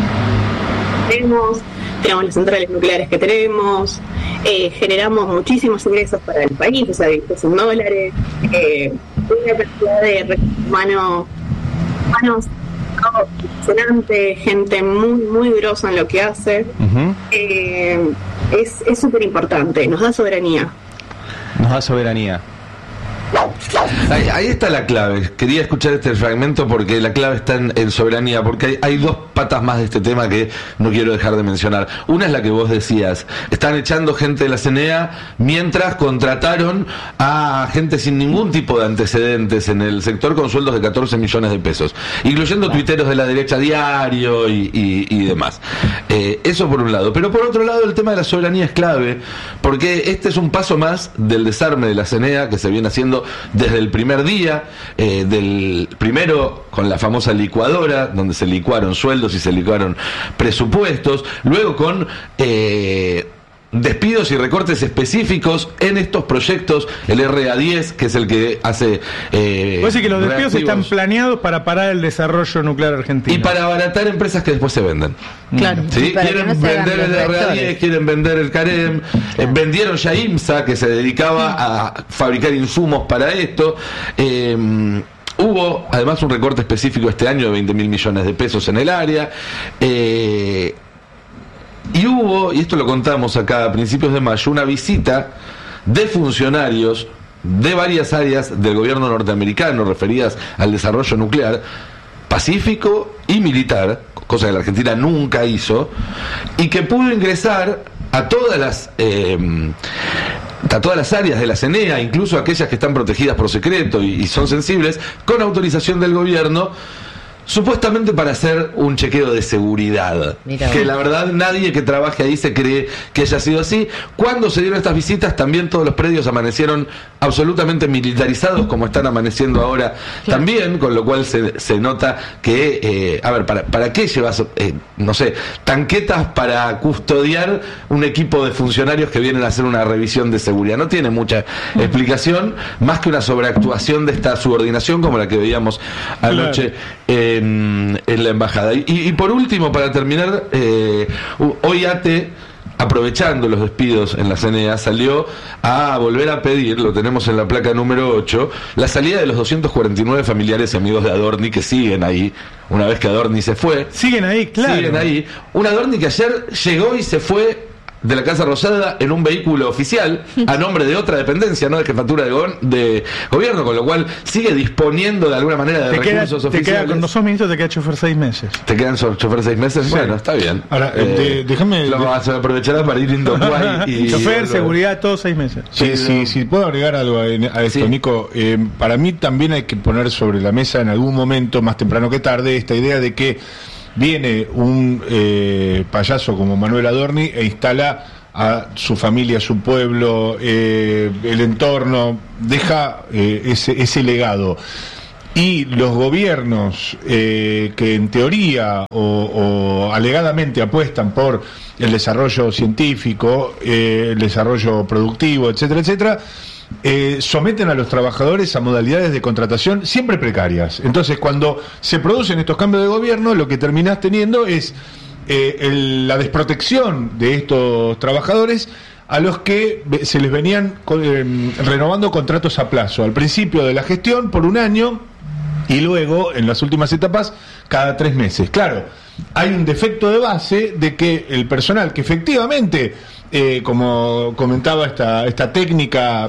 tenemos, tenemos las centrales nucleares que tenemos, eh, generamos muchísimos ingresos para el país, o sea, ingresos en dólares, eh, una cantidad de recursos humanos, humanos impresionante, gente muy, muy grosa en lo que hace. Uh-huh. eh, es súper importante, nos da soberanía. Nos da soberanía. Ahí, ahí está la clave. Quería escuchar este fragmento porque la clave está en, en soberanía, porque hay, hay dos patas más de este tema que no quiero dejar de mencionar. Una es la que vos decías, están echando gente de la C N E A mientras contrataron a gente sin ningún tipo de antecedentes en el sector con sueldos de catorce millones de pesos, incluyendo tuiteros de la derecha diario y, y, y demás. Eh, eso por un lado. Pero por otro lado, el tema de la soberanía es clave, porque este es un paso más del desarme de la C N E A que se viene haciendo desde el primer día, eh, del primero con la famosa licuadora, donde se licuaron sueldos y se licuaron presupuestos, luego con eh, despidos y recortes específicos en estos proyectos, el R A diez, que es el que hace... Eh, Puede decir que los despidos reactivos, están planeados para parar el desarrollo nuclear argentino. y para abaratar empresas que después se venden. Claro. ¿Sí? Y para que Quieren no se hagan vender el los R A diez, reactores. quieren vender el CAREM, eh, vendieron ya IMSA, que se dedicaba a fabricar insumos para esto. Eh, hubo además un recorte específico este año de veinte mil millones de pesos en el área. Eh, y hubo, y esto lo contamos acá a principios de mayo, una visita de funcionarios de varias áreas del gobierno norteamericano referidas al desarrollo nuclear, pacífico y militar, cosa que la Argentina nunca hizo, y que pudo ingresar a todas las eh, a todas las áreas de la C N E A, incluso aquellas que están protegidas por secreto y, y son sensibles, con autorización del gobierno, supuestamente para hacer un chequeo de seguridad. Mira que vos. la verdad nadie que trabaje ahí se cree que haya sido así. Cuando se dieron estas visitas también todos los predios amanecieron absolutamente militarizados, como están amaneciendo ahora también, con lo cual se, se nota que, eh, a ver, ¿para, para qué llevas, eh, no sé, tanquetas para custodiar un equipo de funcionarios que vienen a hacer una revisión de seguridad? No tiene mucha explicación, más que una sobreactuación de esta subordinación como la que veíamos anoche en, en la embajada. Y, y por último, para terminar, eh, hoy A T E, aprovechando los despidos en la C N E A, salió a volver a pedir, lo tenemos en la placa número ocho, la salida de los doscientos cuarenta y nueve familiares y amigos de Adorni que siguen ahí, una vez que Adorni se fue. Siguen ahí, claro. Siguen ahí. Un Adorni que ayer llegó y se fue de la Casa Rosada en un vehículo oficial a nombre de otra dependencia, no de jefatura de, go- de gobierno, con lo cual sigue disponiendo de alguna manera de Te queda, recursos te queda, oficiales. cuando sos ministro te queda chofer seis meses. ¿Te quedan so- chofer seis meses? Sí. Bueno, está bien. Ahora, eh, de- déjame- Lo vas a aprovechar para ir indo Guay y chofer, y- seguridad, todos seis meses. Sí, sí, sí, puedo agregar algo a, a esto, Sí. Nico. Eh, para mí también hay que poner sobre la mesa en algún momento, más temprano que tarde, esta idea de que viene un eh, payaso como Manuel Adorni e instala a su familia, a su pueblo, eh, el entorno, deja eh, ese, ese legado. Y los gobiernos eh, que en teoría o, o alegadamente apuestan por el desarrollo científico, eh, el desarrollo productivo, etcétera, etcétera, eh, someten a los trabajadores a modalidades de contratación siempre precarias. Entonces, cuando se producen estos cambios de gobierno, lo que terminás teniendo es eh, el- la desprotección de estos trabajadores a los que ve- se les venían co- eh, renovando contratos a plazo. Al principio de la gestión, por un año, y luego, en las últimas etapas, cada tres meses. Claro, hay un defecto de base de que el personal que efectivamente, eh, como comentaba esta, esta técnica,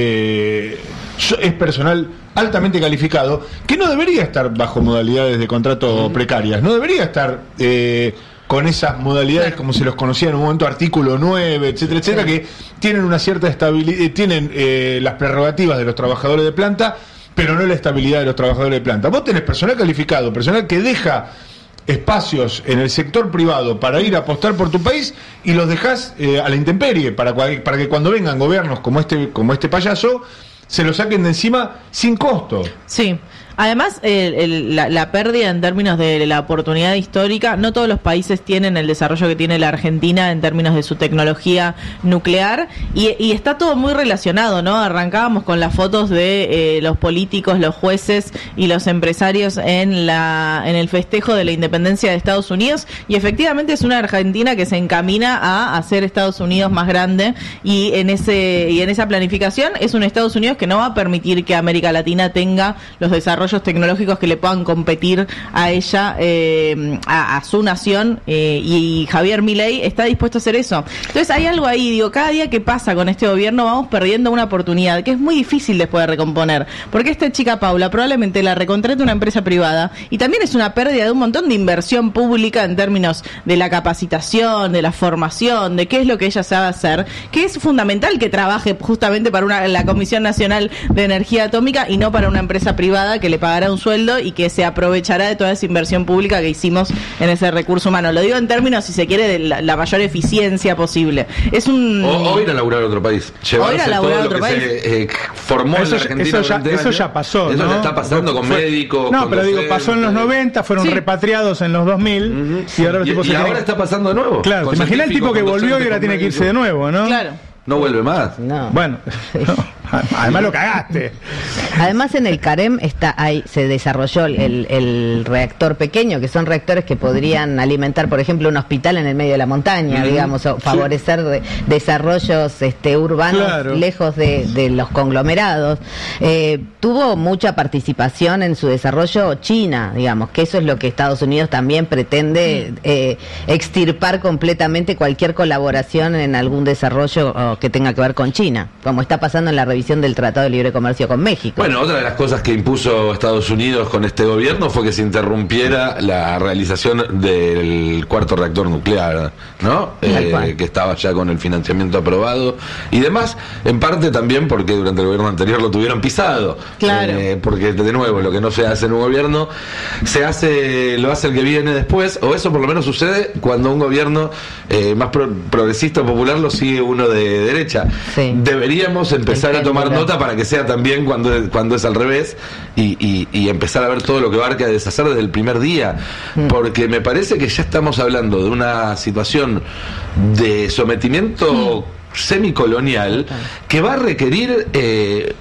eh, so- es personal altamente calificado, que no debería estar bajo modalidades de contrato precarias, no debería estar eh, con esas modalidades como se los conocía en un momento, artículo nueve, etcétera, etcétera, que tienen una cierta estabilidad, tienen eh, las prerrogativas de los trabajadores de planta, pero no la estabilidad de los trabajadores de planta. Vos tenés personal calificado, personal que deja espacios en el sector privado para ir a apostar por tu país y los dejás eh, a la intemperie para, cua- para que cuando vengan gobiernos como este, como este payaso, se lo saquen de encima sin costo. Sí. Además, el- el- la, la pérdida en términos de la oportunidad histórica, no todos los países tienen el desarrollo que tiene la Argentina en términos de su tecnología nuclear y, y está todo muy relacionado, ¿no? Arrancábamos con las fotos de eh, los políticos, los jueces y los empresarios en la en el festejo de la independencia de Estados Unidos y efectivamente es una Argentina que se encamina a hacer Estados Unidos más grande y en ese y en esa planificación es un Estados Unidos que no va a permitir que América Latina tenga los desarrollos tecnológicos que le puedan competir a ella, eh, a, a su nación, eh, y Javier Milei está dispuesto a hacer eso. Entonces hay algo ahí, digo, cada día que pasa con este gobierno vamos perdiendo una oportunidad que es muy difícil después de recomponer, porque esta chica Paula probablemente la recontrate una empresa privada y también es una pérdida de un montón de inversión pública en términos de la capacitación, de la formación, de qué es lo que ella sabe hacer, que es fundamental que trabaje justamente para una, la Comisión Nacional de Energía Atómica y no para una empresa privada que le pagará un sueldo y que se aprovechará de toda esa inversión pública que hicimos en ese recurso humano. Lo digo en términos, si se quiere, de la, la mayor eficiencia posible. Es un... O, o ir a laburar a otro país. Llevarse O ir a laburar todo a otro lo que país. se eh, formó Eso en la ya- Argentina eso ya- durante eso años. ya pasó, Eso ¿no? ya está pasando con Fue- médicos. No, con pero digo, docentes. pasó en los noventa, fueron Sí. repatriados en los dos mil y ahora los Y, tipos y se ahora tienen- está pasando de nuevo. Claro, Con te imaginas el científicos, tipo que con volvió y docentes, ahora con tiene que irse de médicos. nuevo, ¿no? Claro. No vuelve más. No. Bueno, no. Además lo cagaste. Además en el CAREM está ahí se desarrolló el, el reactor pequeño, que son reactores que podrían alimentar, por ejemplo, un hospital en el medio de la montaña, Ujú. digamos, o favorecer de- desarrollos este, urbanos Claro. lejos de, de los conglomerados. Eh, tuvo mucha participación en su desarrollo China, digamos, que eso es lo que Estados Unidos también pretende eh, extirpar completamente cualquier colaboración en algún desarrollo oh, que tenga que ver con China, como está pasando en la revisión del Tratado de Libre Comercio con México. Bueno, otra de las cosas que impuso Estados Unidos con este gobierno fue que se interrumpiera la realización del cuarto reactor nuclear, ¿no? Tal Eh, cual. que estaba ya con el financiamiento aprobado y demás, en parte también porque durante el gobierno anterior lo tuvieron pisado. Claro. Eh, porque de nuevo, lo que no se hace en un gobierno, se hace, lo hace el que viene después, o eso por lo menos sucede cuando un gobierno eh, más pro- progresista o popular lo sigue uno de derecha. Sí. Deberíamos empezar a tomar Entendido. nota para que sea también cuando es, cuando es al revés y, y, y empezar a ver todo lo que abarca a deshacer desde el primer día, porque me parece que ya estamos hablando de una situación de sometimiento semicolonial que va a requerir eh,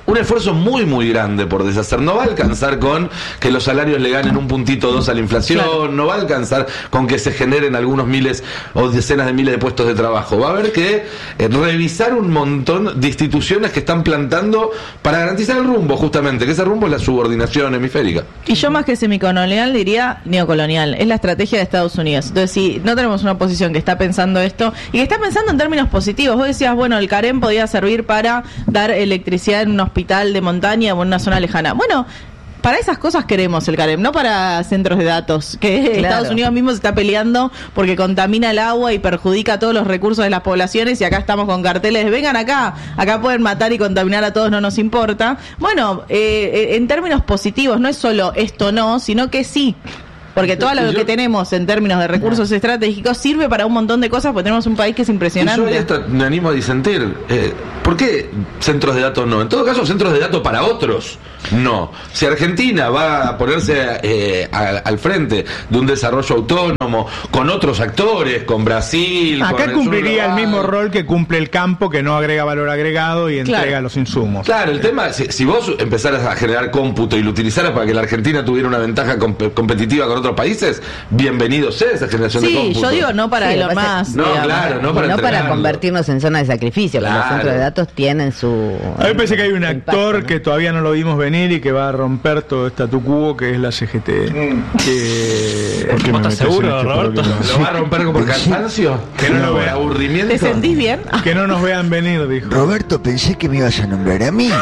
un esfuerzo muy muy grande por deshacer. No va a alcanzar con que los salarios le ganen un puntito o dos a la inflación, claro. No va a alcanzar con que se generen algunos miles o decenas de miles de puestos de trabajo. Va a haber que eh, revisar un montón de instituciones que están plantando para garantizar el rumbo, justamente, que ese rumbo es la subordinación hemisférica. Y yo más que semicolonial diría neocolonial, es la estrategia de Estados Unidos. Entonces, si no tenemos una oposición que está pensando esto y que está pensando en términos positivos, vos decías, bueno, el CAREM podía servir para dar electricidad en un hospital de montaña o en una zona lejana. Bueno, para esas cosas queremos el CAREM, no para centros de datos, que claro. Estados Unidos mismo se está peleando porque contamina el agua y perjudica todos los recursos de las poblaciones, y acá estamos con carteles de vengan acá, acá pueden matar y contaminar a todos, no nos importa. Bueno, eh, en términos positivos, no es solo esto no, sino que sí. Porque todo lo que tenemos en términos de recursos estratégicos sirve para un montón de cosas, porque tenemos un país que es impresionante. Y yo ahí hasta me animo a disentir. Eh, ¿Por qué centros de datos no? En todo caso, centros de datos para otros no. Si Argentina va a ponerse eh, a, al frente de un desarrollo autónomo con otros actores, con Brasil... Acá con cumpliría el, el mismo rol que cumple el campo, que no agrega valor agregado y entrega claro. los insumos. Claro, el tema, si, si vos empezaras a generar cómputo y lo utilizaras para que la Argentina tuviera una ventaja comp- competitiva con otros países, bienvenido sea esa generación sí, de cómputo. Sí, yo digo no para sí, Elon Musk. No, digamos. Claro, no para no para convertirnos en zona de sacrificio, claro. Los centros de datos tienen su... A mí me parece que hay un actor impacto, ¿no? que todavía no lo vimos venir y que va a romper todo statu quo, que es la C G T. Mm. Que... ¿Por qué ¿Estás seguro, este Roberto? ¿Lo va a romper como por cansancio? Que no, no lo vea. ¿Aburrimiento? ¿Te sentís bien? Que no nos vean venir, dijo. Roberto, pensé que me ibas a nombrar a mí.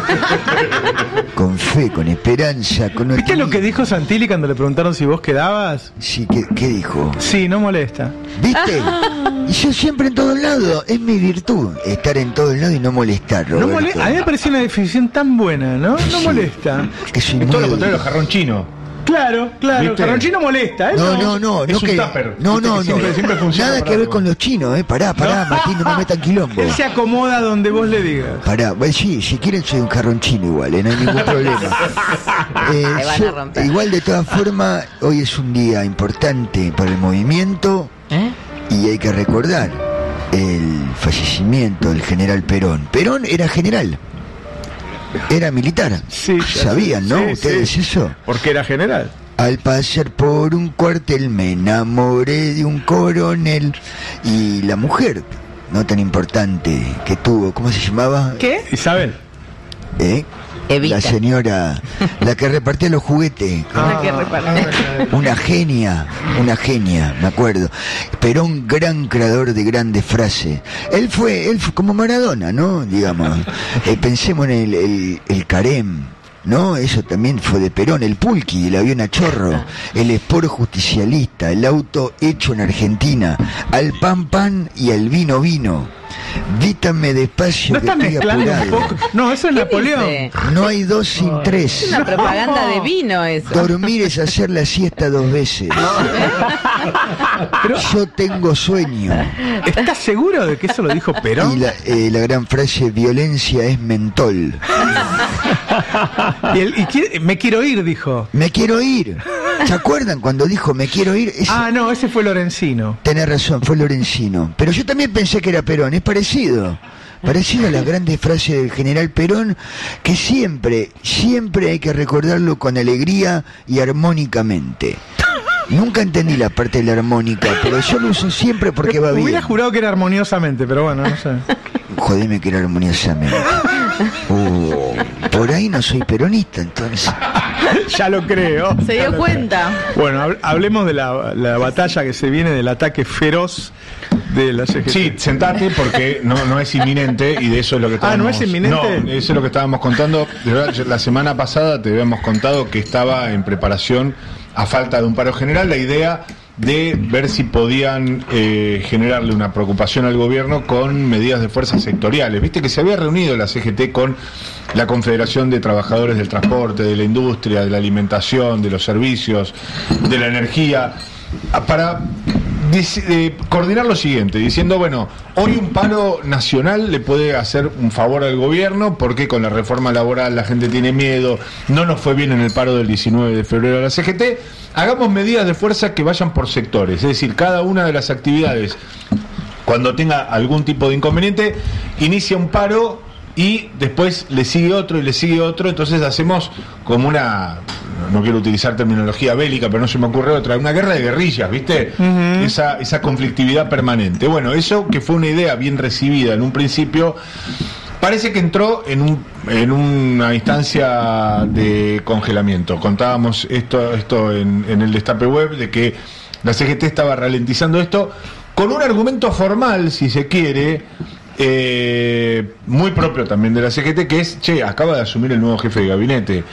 Con fe, con esperanza, con... ¿Viste lo que dijo Santilli cuando le preguntaron si vos quedabas? Sí, ¿qué, qué dijo? Sí, no molesta. ¿Viste? Y yo siempre en todos lados, es mi virtud, estar en todos lados y no molestar, Roberto. No mole- a mí me pareció una definición tan buena, ¿no? No sí. molesta. Es es todo lo contrario del jarrón chino. Claro, claro, el jarrón chino molesta, ¿eh? No, no, no, es no un que, tupper. no, no, no, siempre, siempre nada que ver algo. Con los chinos, eh, pará, pará, no. Martín, no me metan quilombo. Él se acomoda donde vos le digas. Pará, bueno, sí, si quieren soy un jarrón chino igual, eh, no hay ningún problema. eh, yo, igual de todas formas, hoy es un día importante para el movimiento ¿Eh? Y hay que recordar el fallecimiento del general Perón. Perón era general. Era militar. Sí, sabían, ¿no? Sí, ustedes sí. eso. Porque era general. Al pasar por un cuartel me enamoré de un coronel. Y la mujer, no tan importante, que tuvo, ¿cómo se llamaba? ¿Qué? Isabel. ¿Eh? Evita. La señora, la que repartía los juguetes. Ah, que repartía. Una genia, una genia, me acuerdo. Pero un gran creador de grandes frases. Él fue, él fue como Maradona, ¿no? Digamos. Eh, pensemos en el, el, el CAREM, ¿no? Eso también fue de Perón, el pulqui, el avión a chorro, el esporo justicialista, el auto hecho en Argentina, al pan pan y al vino vino. Vítame despacio, no que está estoy mezclando apurado. un poco. No, eso es Napoleón. Dice? No hay dos sin tres. Es una propaganda de vino eso. Dormir es hacer la siesta dos veces. Pero yo tengo sueño. ¿Estás seguro de que eso lo dijo Perón? Y la, eh, la gran frase, violencia es mentol. y el, y quiere, me quiero ir, dijo. Me quiero ir. ¿Se acuerdan cuando dijo me quiero ir? Ese... Ah, no, ese fue Lorenzino. Tenés razón, fue Lorenzino. Pero yo también pensé que era Perón, es parecido. Parecido a las grandes frases del general Perón, que siempre, siempre hay que recordarlo con alegría y armónicamente. Nunca entendí la parte de la armónica, pero yo lo uso siempre porque va bien. Hubiera jurado que era armoniosamente, pero bueno, no sé. Jodeme que era armoniosamente. Uh, por ahí no soy peronista, entonces. Ya lo creo. Se dio cuenta. Bueno, hablemos de la, la batalla que se viene, del ataque feroz de la C G T. Sí, sentate porque no, no es inminente y de eso es lo que estábamos... Ah, ¿no es inminente? No, eso es lo que estábamos contando. De verdad, la semana pasada te habíamos contado que estaba en preparación, a falta de un paro general, la idea de ver si podían eh, generarle una preocupación al gobierno con medidas de fuerzas sectoriales. Viste que se había reunido la C G T con la Confederación de Trabajadores del Transporte, de la Industria, de la Alimentación, de los Servicios, de la Energía, para eh, coordinar lo siguiente, diciendo, bueno, hoy un paro nacional le puede hacer un favor al gobierno porque con la reforma laboral la gente tiene miedo, no nos fue bien en el paro del diecinueve de febrero de la C G T, hagamos medidas de fuerza que vayan por sectores, es decir, cada una de las actividades, cuando tenga algún tipo de inconveniente, inicia un paro y después le sigue otro y le sigue otro, entonces hacemos como una, no quiero utilizar terminología bélica, pero no se me ocurre otra, una guerra de guerrillas, ¿viste? Uh-huh. Esa, esa conflictividad permanente. Bueno, eso que fue una idea bien recibida en un principio, parece que entró en un en una instancia de congelamiento. Contábamos esto esto en, en el Destape Web, de que la C G T estaba ralentizando esto con un argumento formal, si se quiere, eh, muy propio también de la C G T, que es, che, acaba de asumir el nuevo jefe de gabinete.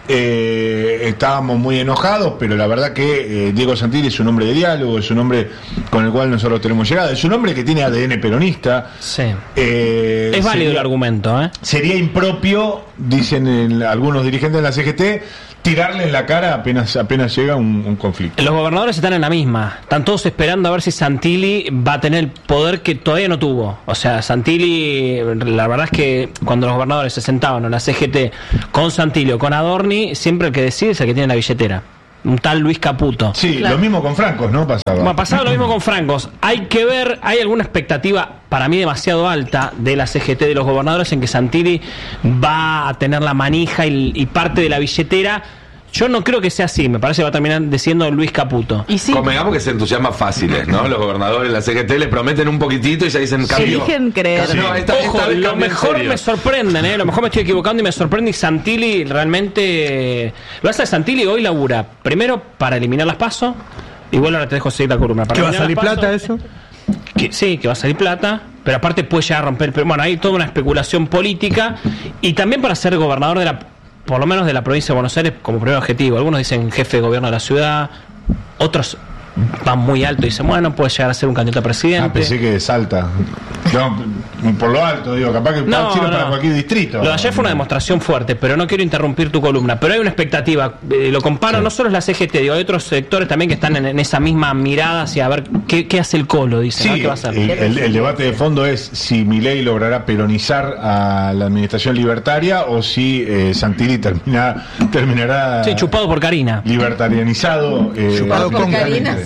Eh, estábamos muy enojados, pero la verdad que eh, Diego Santilli es un hombre de diálogo, es un hombre con el cual nosotros tenemos llegada, es un hombre que tiene A D N peronista. Sí. Eh, es válido sería, el argumento, ¿eh? Sería impropio, dicen en, algunos dirigentes de la C G T, tirarle en la cara apenas apenas llega un, un conflicto. Los gobernadores están en la misma, están todos esperando a ver si Santilli va a tener el poder que todavía no tuvo. O sea, Santilli, la verdad es que cuando los gobernadores se sentaban en la C G T con Santilli o con Adorni, siempre el que decide es el que tiene la billetera. Un tal Luis Caputo. Sí, claro. Lo mismo con Francos, ¿no? Pasaba. Bueno, pasaba lo mismo con Francos. Hay que ver, hay alguna expectativa, para mí demasiado alta, de la C G T, de los gobernadores, en que Santilli va a tener la manija y, y parte de la billetera. Yo no creo que sea así, me parece que va a terminar diciendo Luis Caputo. Y sí. Convengamos que se entusiasman fáciles, ¿no? Los gobernadores de la C G T les prometen un poquitito y ya dicen cambio. Se eligen creer. Sí. No, esta, Ojo, esta vez lo mejor me sorprenden, ¿eh? Lo mejor me estoy equivocando y me sorprende. Y Santilli realmente... Lo que hace es Santilli hoy labura, primero para eliminar las PASO, igual ahora te dejo seguir la columna. ¿Que va a salir plata eso? Que, sí, que va a salir plata, pero aparte puede llegar a romper... Bueno, hay toda una especulación política y también para ser gobernador de la... por lo menos de la provincia de Buenos Aires como primer objetivo. Algunos dicen jefe de gobierno de la ciudad, otros van muy alto y dicen, bueno, puede llegar a ser un candidato a presidente. Ah, pensé que de Salta. No, por lo alto, digo, capaz que no, sirve no. para cualquier distrito. Lo de ayer fue una demostración fuerte, pero no quiero interrumpir tu columna. Pero hay una expectativa, eh, lo comparo, sí. No solo es la C G T, digo, hay otros sectores también que están en, en esa misma mirada hacia a ver qué, qué hace el Colo, dicen, sí, ¿no? ¿Qué va a hacer? El, el, el debate de fondo es si Milei logrará peronizar a la administración libertaria o si eh, Santilli termina, terminará... Sí, chupado por Karina. Libertarianizado. Eh, chupado con Karina.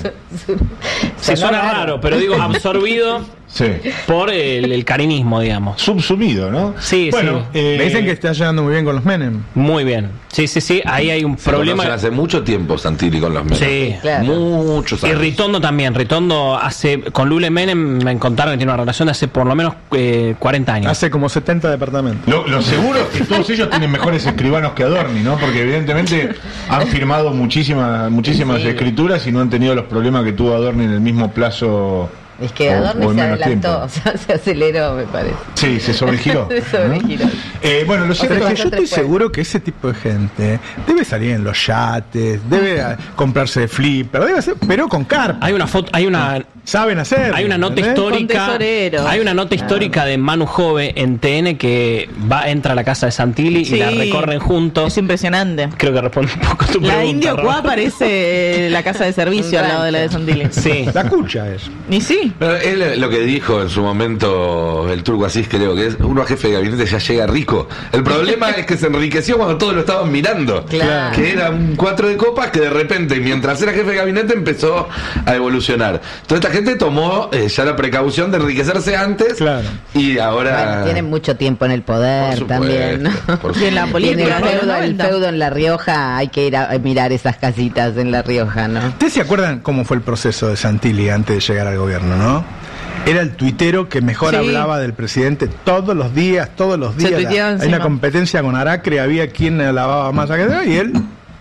Se suena raro, pero digo, absorbido sí. por el, el carinismo, digamos. Subsumido, ¿no? Sí, bueno, sí. Eh, me dicen que está llegando muy bien con los Menem. Muy bien. Sí, sí, sí. Ahí hay un Se problema. Hace mucho tiempo Santilli con los Menem. Sí, claro. Muchos años. Y Ritondo también. Ritondo hace con Lula y Menem me contaron que tiene una relación de hace por lo menos eh, cuarenta años. Hace como setenta departamentos. Lo, lo seguro es que todos ellos tienen mejores escribanos que Adorni, ¿no? Porque evidentemente han firmado muchísimas muchísimas sí. escrituras y no han tenido los problemas que tuvo Adorni en el mismo plazo. Es que Adorni se adelantó, o sea, se aceleró, me parece. Sí, se sobregiró. se sobregiró. ¿no? Eh, bueno, lo cierto es que yo estoy seguro que ese tipo de gente debe salir en los yates, debe comprarse de flipper, debe hacer, pero con carpa. Hay una foto, hay una saben hacer. Hay una nota ¿entendés? histórica. Hay una nota histórica de Manu Jove en T N que va entra a la casa de Santilli sí, y la recorren juntos. Es impresionante. Creo que responde un poco a tu la pregunta. La Indio Cuá parece la casa de servicio al lado de la de Santilli. Sí. La cucha es. Y sí. Pero él lo que dijo en su momento el Turco Asís, creo que es uno a jefe de gabinete ya llega rico. El problema es que se enriqueció cuando todos lo estaban mirando. Claro. Que era un cuatro de copas que de repente, mientras era jefe de gabinete, empezó a evolucionar. Toda esta gente tomó eh, ya la precaución de enriquecerse antes. Claro. Y ahora. Bueno, tienen mucho tiempo en el poder por también, ¿no? Y en la política. El feudo, el feudo en La Rioja, hay que ir a, a mirar esas casitas en La Rioja, ¿no? ¿Ustedes se acuerdan cómo fue el proceso de Santilli antes de llegar al gobierno, no? Era el tuitero que mejor sí. hablaba del presidente todos los días, todos los días. La, hay una competencia con Aracre, había quien alababa más a que y él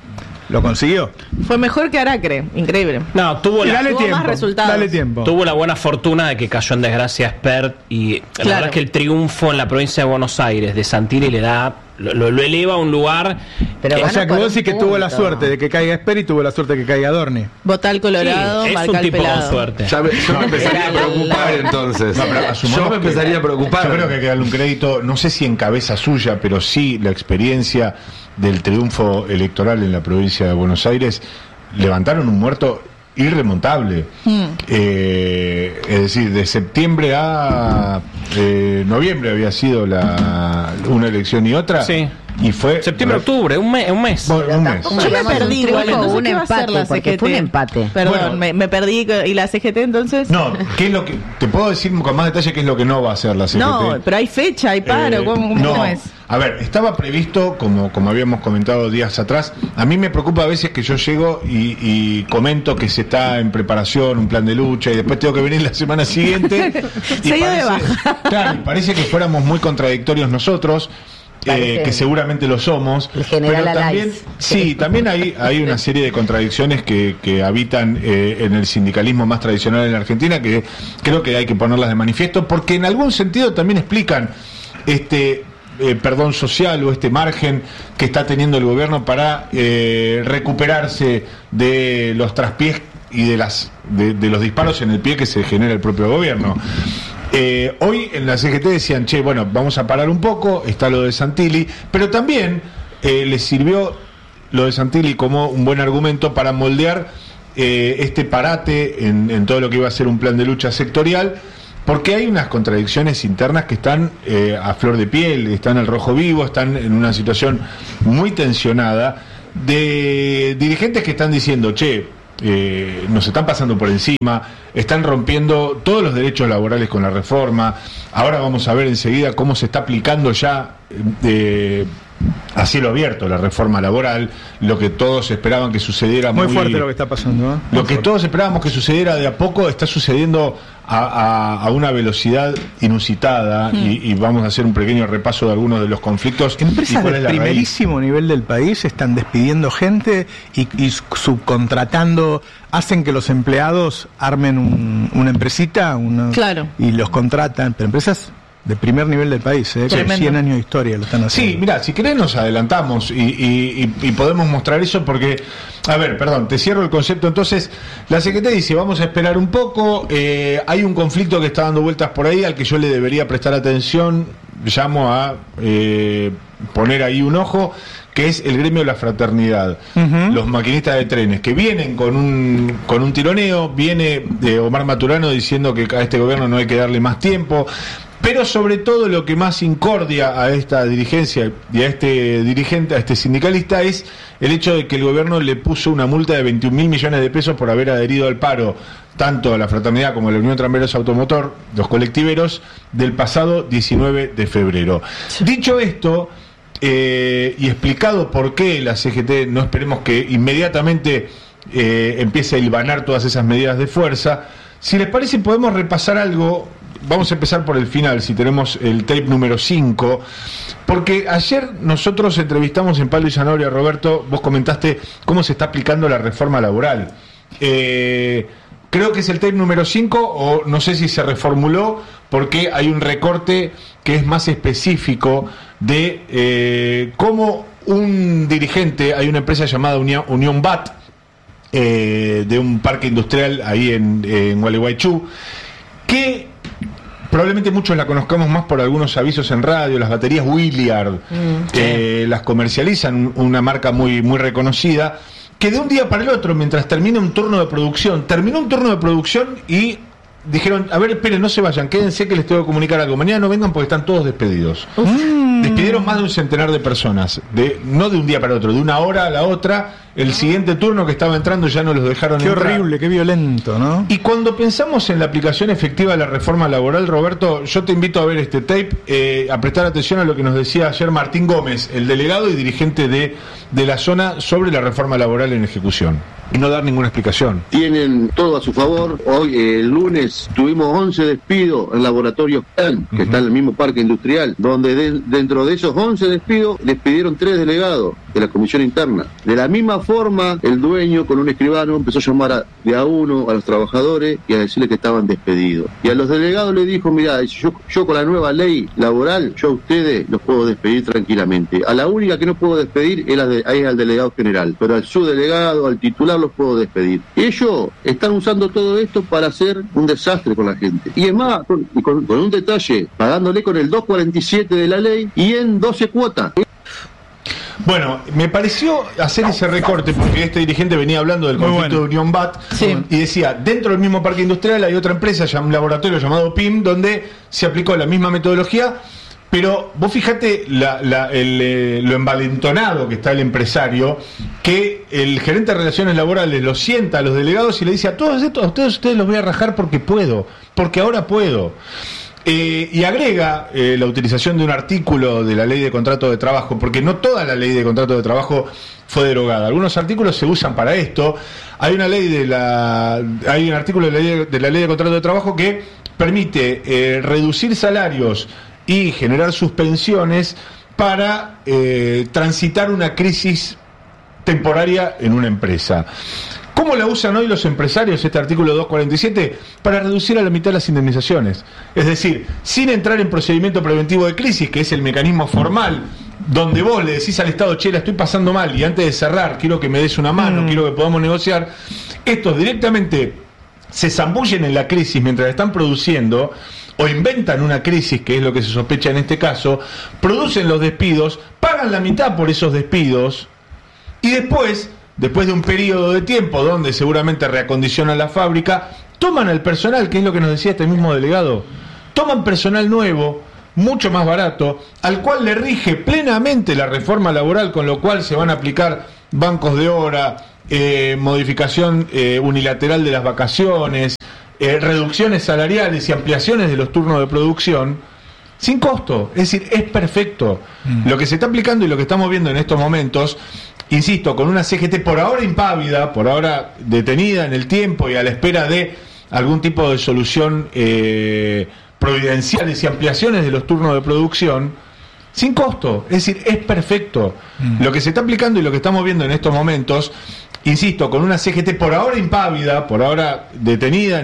lo consiguió. Fue mejor que Aracre, increíble. No, tuvo, la, dale tuvo tiempo, más resultados. Dale tiempo. Tuvo la buena fortuna de que cayó en desgracia Spert y claro. La verdad es que el triunfo en la provincia de Buenos Aires de Santilli le da Lo, lo, lo eleva a un lugar. Pero o sea que vos decís que tuvo la suerte de que caiga Esper y tuvo la suerte de que caiga Adorni. Votar Colorado, sí, es un tipo pelado. con suerte. Ya me, yo me empezaría a preocupar entonces. No, yo me empezaría a preocupar. Yo creo que hay que darle un crédito, no sé si en cabeza suya, pero sí la experiencia del triunfo electoral en la provincia de Buenos Aires. Levantaron un muerto irremontable. Mm. Eh, es decir, de septiembre a eh, noviembre había sido la una elección y otra. Sí. y fue... Septiembre, octubre, un mes. Un mes. Bueno, un mes. Yo me perdí igual, entonces un ¿qué va a hacer empate, la porque C G T? fue un empate. Perdón, Bueno. me, me perdí. ¿Y la C G T entonces? No, ¿qué es lo que te puedo decir con más detalle qué es lo que no va a hacer la C G T? No, pero hay fecha, hay paro, Eh, ¿cómo, cómo no. es? A ver, estaba previsto, como, como habíamos comentado días atrás, a mí me preocupa a veces que yo llego y, y comento que se está en preparación un plan de lucha y después tengo que venir la semana siguiente y Se dio de parece, baja. claro, y parece que fuéramos muy contradictorios nosotros. Eh, que seguramente lo somos, el general pero también, Alaiz. sí, también hay, hay una serie de contradicciones que, que habitan eh, en el sindicalismo más tradicional en la Argentina, que creo que hay que ponerlas de manifiesto, porque en algún sentido también explican este eh, perdón social o este margen que está teniendo el gobierno para eh, recuperarse de los traspiés y de las de, de los disparos en el pie que se genera el propio gobierno. Eh, hoy en la C G T decían, che, bueno, vamos a parar un poco, está lo de Santilli, pero también eh, les sirvió lo de Santilli como un buen argumento para moldear eh, este parate en, en todo lo que iba a ser un plan de lucha sectorial, porque hay unas contradicciones internas que están eh, a flor de piel, están al rojo vivo, están en una situación muy tensionada, de dirigentes que están diciendo, che, Eh, nos están pasando por encima, están rompiendo todos los derechos laborales con la reforma. Ahora vamos a ver enseguida cómo se está aplicando ya eh, a cielo abierto la reforma laboral, lo que todos esperaban que sucediera. Muy, muy fuerte lo que está pasando, ¿eh? Lo que todos esperábamos que sucediera de a poco está sucediendo a, a, a una velocidad inusitada, Hmm. y, y vamos a hacer un pequeño repaso de algunos de los conflictos. Empresas y cuál de es la raíz. primerísimo nivel del país están despidiendo gente y, y subcontratando, hacen que los empleados armen un- una empresita una, Claro. y los contratan, pero empresas de primer nivel del país, ¿eh? Con Tremendo. cien años de historia lo están haciendo. Sí, mira, si querés nos adelantamos y, y- y- y podemos mostrar eso porque, a ver, perdón, te cierro el concepto. Entonces, la C G T dice, vamos a esperar un poco, eh, hay un conflicto que está dando vueltas por ahí al que yo le debería prestar atención, llamo a eh, poner ahí un ojo, que es el gremio de la fraternidad, Ujú. los maquinistas de trenes, que vienen con un, con un tironeo, viene de Omar Maturano diciendo que a este gobierno no hay que darle más tiempo. Pero sobre todo lo que más incordia a esta dirigencia y a este dirigente, a este sindicalista, es el hecho de que el gobierno le puso una multa de veintiún mil millones de pesos por haber adherido al paro, tanto a la fraternidad como a la Unión de Tramberos Automotor, los colectiveros, del pasado diecinueve de febrero. Dicho esto, eh, y explicado por qué la C G T, no esperemos que inmediatamente eh, empiece a hilvanar todas esas medidas de fuerza, si les parece podemos repasar algo. Vamos a empezar por el final, si tenemos el tape número cinco, porque ayer nosotros entrevistamos en Palo y Zanahoria, Roberto, vos comentaste cómo se está aplicando la reforma laboral. Eh, creo que es el tape número cinco, o no sé si se reformuló, porque hay un recorte que es más específico de eh, cómo un dirigente, hay una empresa llamada Unión, Unión B A T, eh, de un parque industrial ahí en, en Gualeguaychú, que probablemente muchos la conozcamos más por algunos avisos en radio, las baterías Williard, Mm, eh, las comercializan, una marca muy, muy reconocida, que de un día para el otro, mientras termina un turno de producción, terminó un turno de producción y dijeron, a ver, esperen, no se vayan, quédense que les tengo que comunicar algo, mañana no vengan porque están todos despedidos. Despidieron más de un centenar de personas, de no de un día para otro, de una hora a la otra, el siguiente turno que estaba entrando ya no los dejaron Qué entrar. horrible, qué violento, ¿no? Y cuando pensamos en la aplicación efectiva de la reforma laboral, Roberto, yo te invito a ver este tape, eh, a prestar atención a lo que nos decía ayer Martín Gómez, el delegado y dirigente de, de la zona, sobre la reforma laboral en ejecución. Y no dar ninguna explicación. Tienen todo a su favor. Hoy, eh, el lunes, tuvimos once despidos en laboratorios P E M, que está en el mismo parque industrial, donde de- dentro de esos once despidos, despidieron tres delegados de la comisión interna. De la misma forma, el dueño, con un escribano, empezó a llamar a, de a uno a los trabajadores y a decirle que estaban despedidos. Y a los delegados le dijo, mirá, yo, yo con la nueva ley laboral, yo a ustedes los puedo despedir tranquilamente. A la única que no puedo despedir es, la de, es al delegado general, pero al subdelegado, al titular, los puedo despedir. Ellos están usando todo esto para hacer un desastre con la gente. Y es más, con, con, con un detalle, pagándole con el doscientos cuarenta y siete de la ley y en doce cuotas. Bueno, me pareció hacer ese recorte porque este dirigente venía hablando del Muy conflicto bueno. de Unión B A T y decía, dentro del mismo parque industrial hay otra empresa, un laboratorio llamado P I M, donde se aplicó la misma metodología Pero vos fijate la, la, el, eh, lo envalentonado que está el empresario, que el gerente de relaciones laborales lo sienta a los delegados y le dice: a todos estos, a ustedes, ustedes los voy a rajar porque puedo, porque ahora puedo. Eh, y agrega eh, la utilización de un artículo de la ley de contrato de trabajo, porque no toda la ley de contrato de trabajo fue derogada. Algunos artículos se usan para esto. Hay una ley de la, hay un artículo de la ley de, la ley de contrato de trabajo que permite eh, reducir salarios y generar suspensiones para eh, transitar una crisis temporaria en una empresa. ¿Cómo la usan hoy los empresarios este artículo doscientos cuarenta y siete? Para reducir a la mitad las indemnizaciones. Es decir, sin entrar en procedimiento preventivo de crisis, que es el mecanismo formal, donde vos le decís al Estado: che, la estoy pasando mal y antes de cerrar quiero que me des una mano, mm. quiero que podamos negociar. Estos directamente se zambullen en la crisis mientras están produciendo, o inventan una crisis, que es lo que se sospecha en este caso, producen los despidos, pagan la mitad por esos despidos, y después, después de un periodo de tiempo donde seguramente reacondicionan la fábrica, toman al personal, que es lo que nos decía este mismo delegado, toman personal nuevo, mucho más barato, al cual le rige plenamente la reforma laboral, con lo cual se van a aplicar bancos de hora, eh, modificación eh, unilateral de las vacaciones, Eh, reducciones salariales y ampliaciones de los turnos de producción sin costo. Es decir, es perfecto. Mm. Lo que se está aplicando y lo que estamos viendo en estos momentos, insisto, con una C G T por ahora impávida, por ahora detenida en el tiempo y a la espera de algún tipo de solución eh, providenciales y ampliaciones de los turnos de producción, sin costo. Es decir, es perfecto. Mm. Lo que se está aplicando y lo que estamos viendo en estos momentos, insisto, con una C G T por ahora impávida, por ahora detenida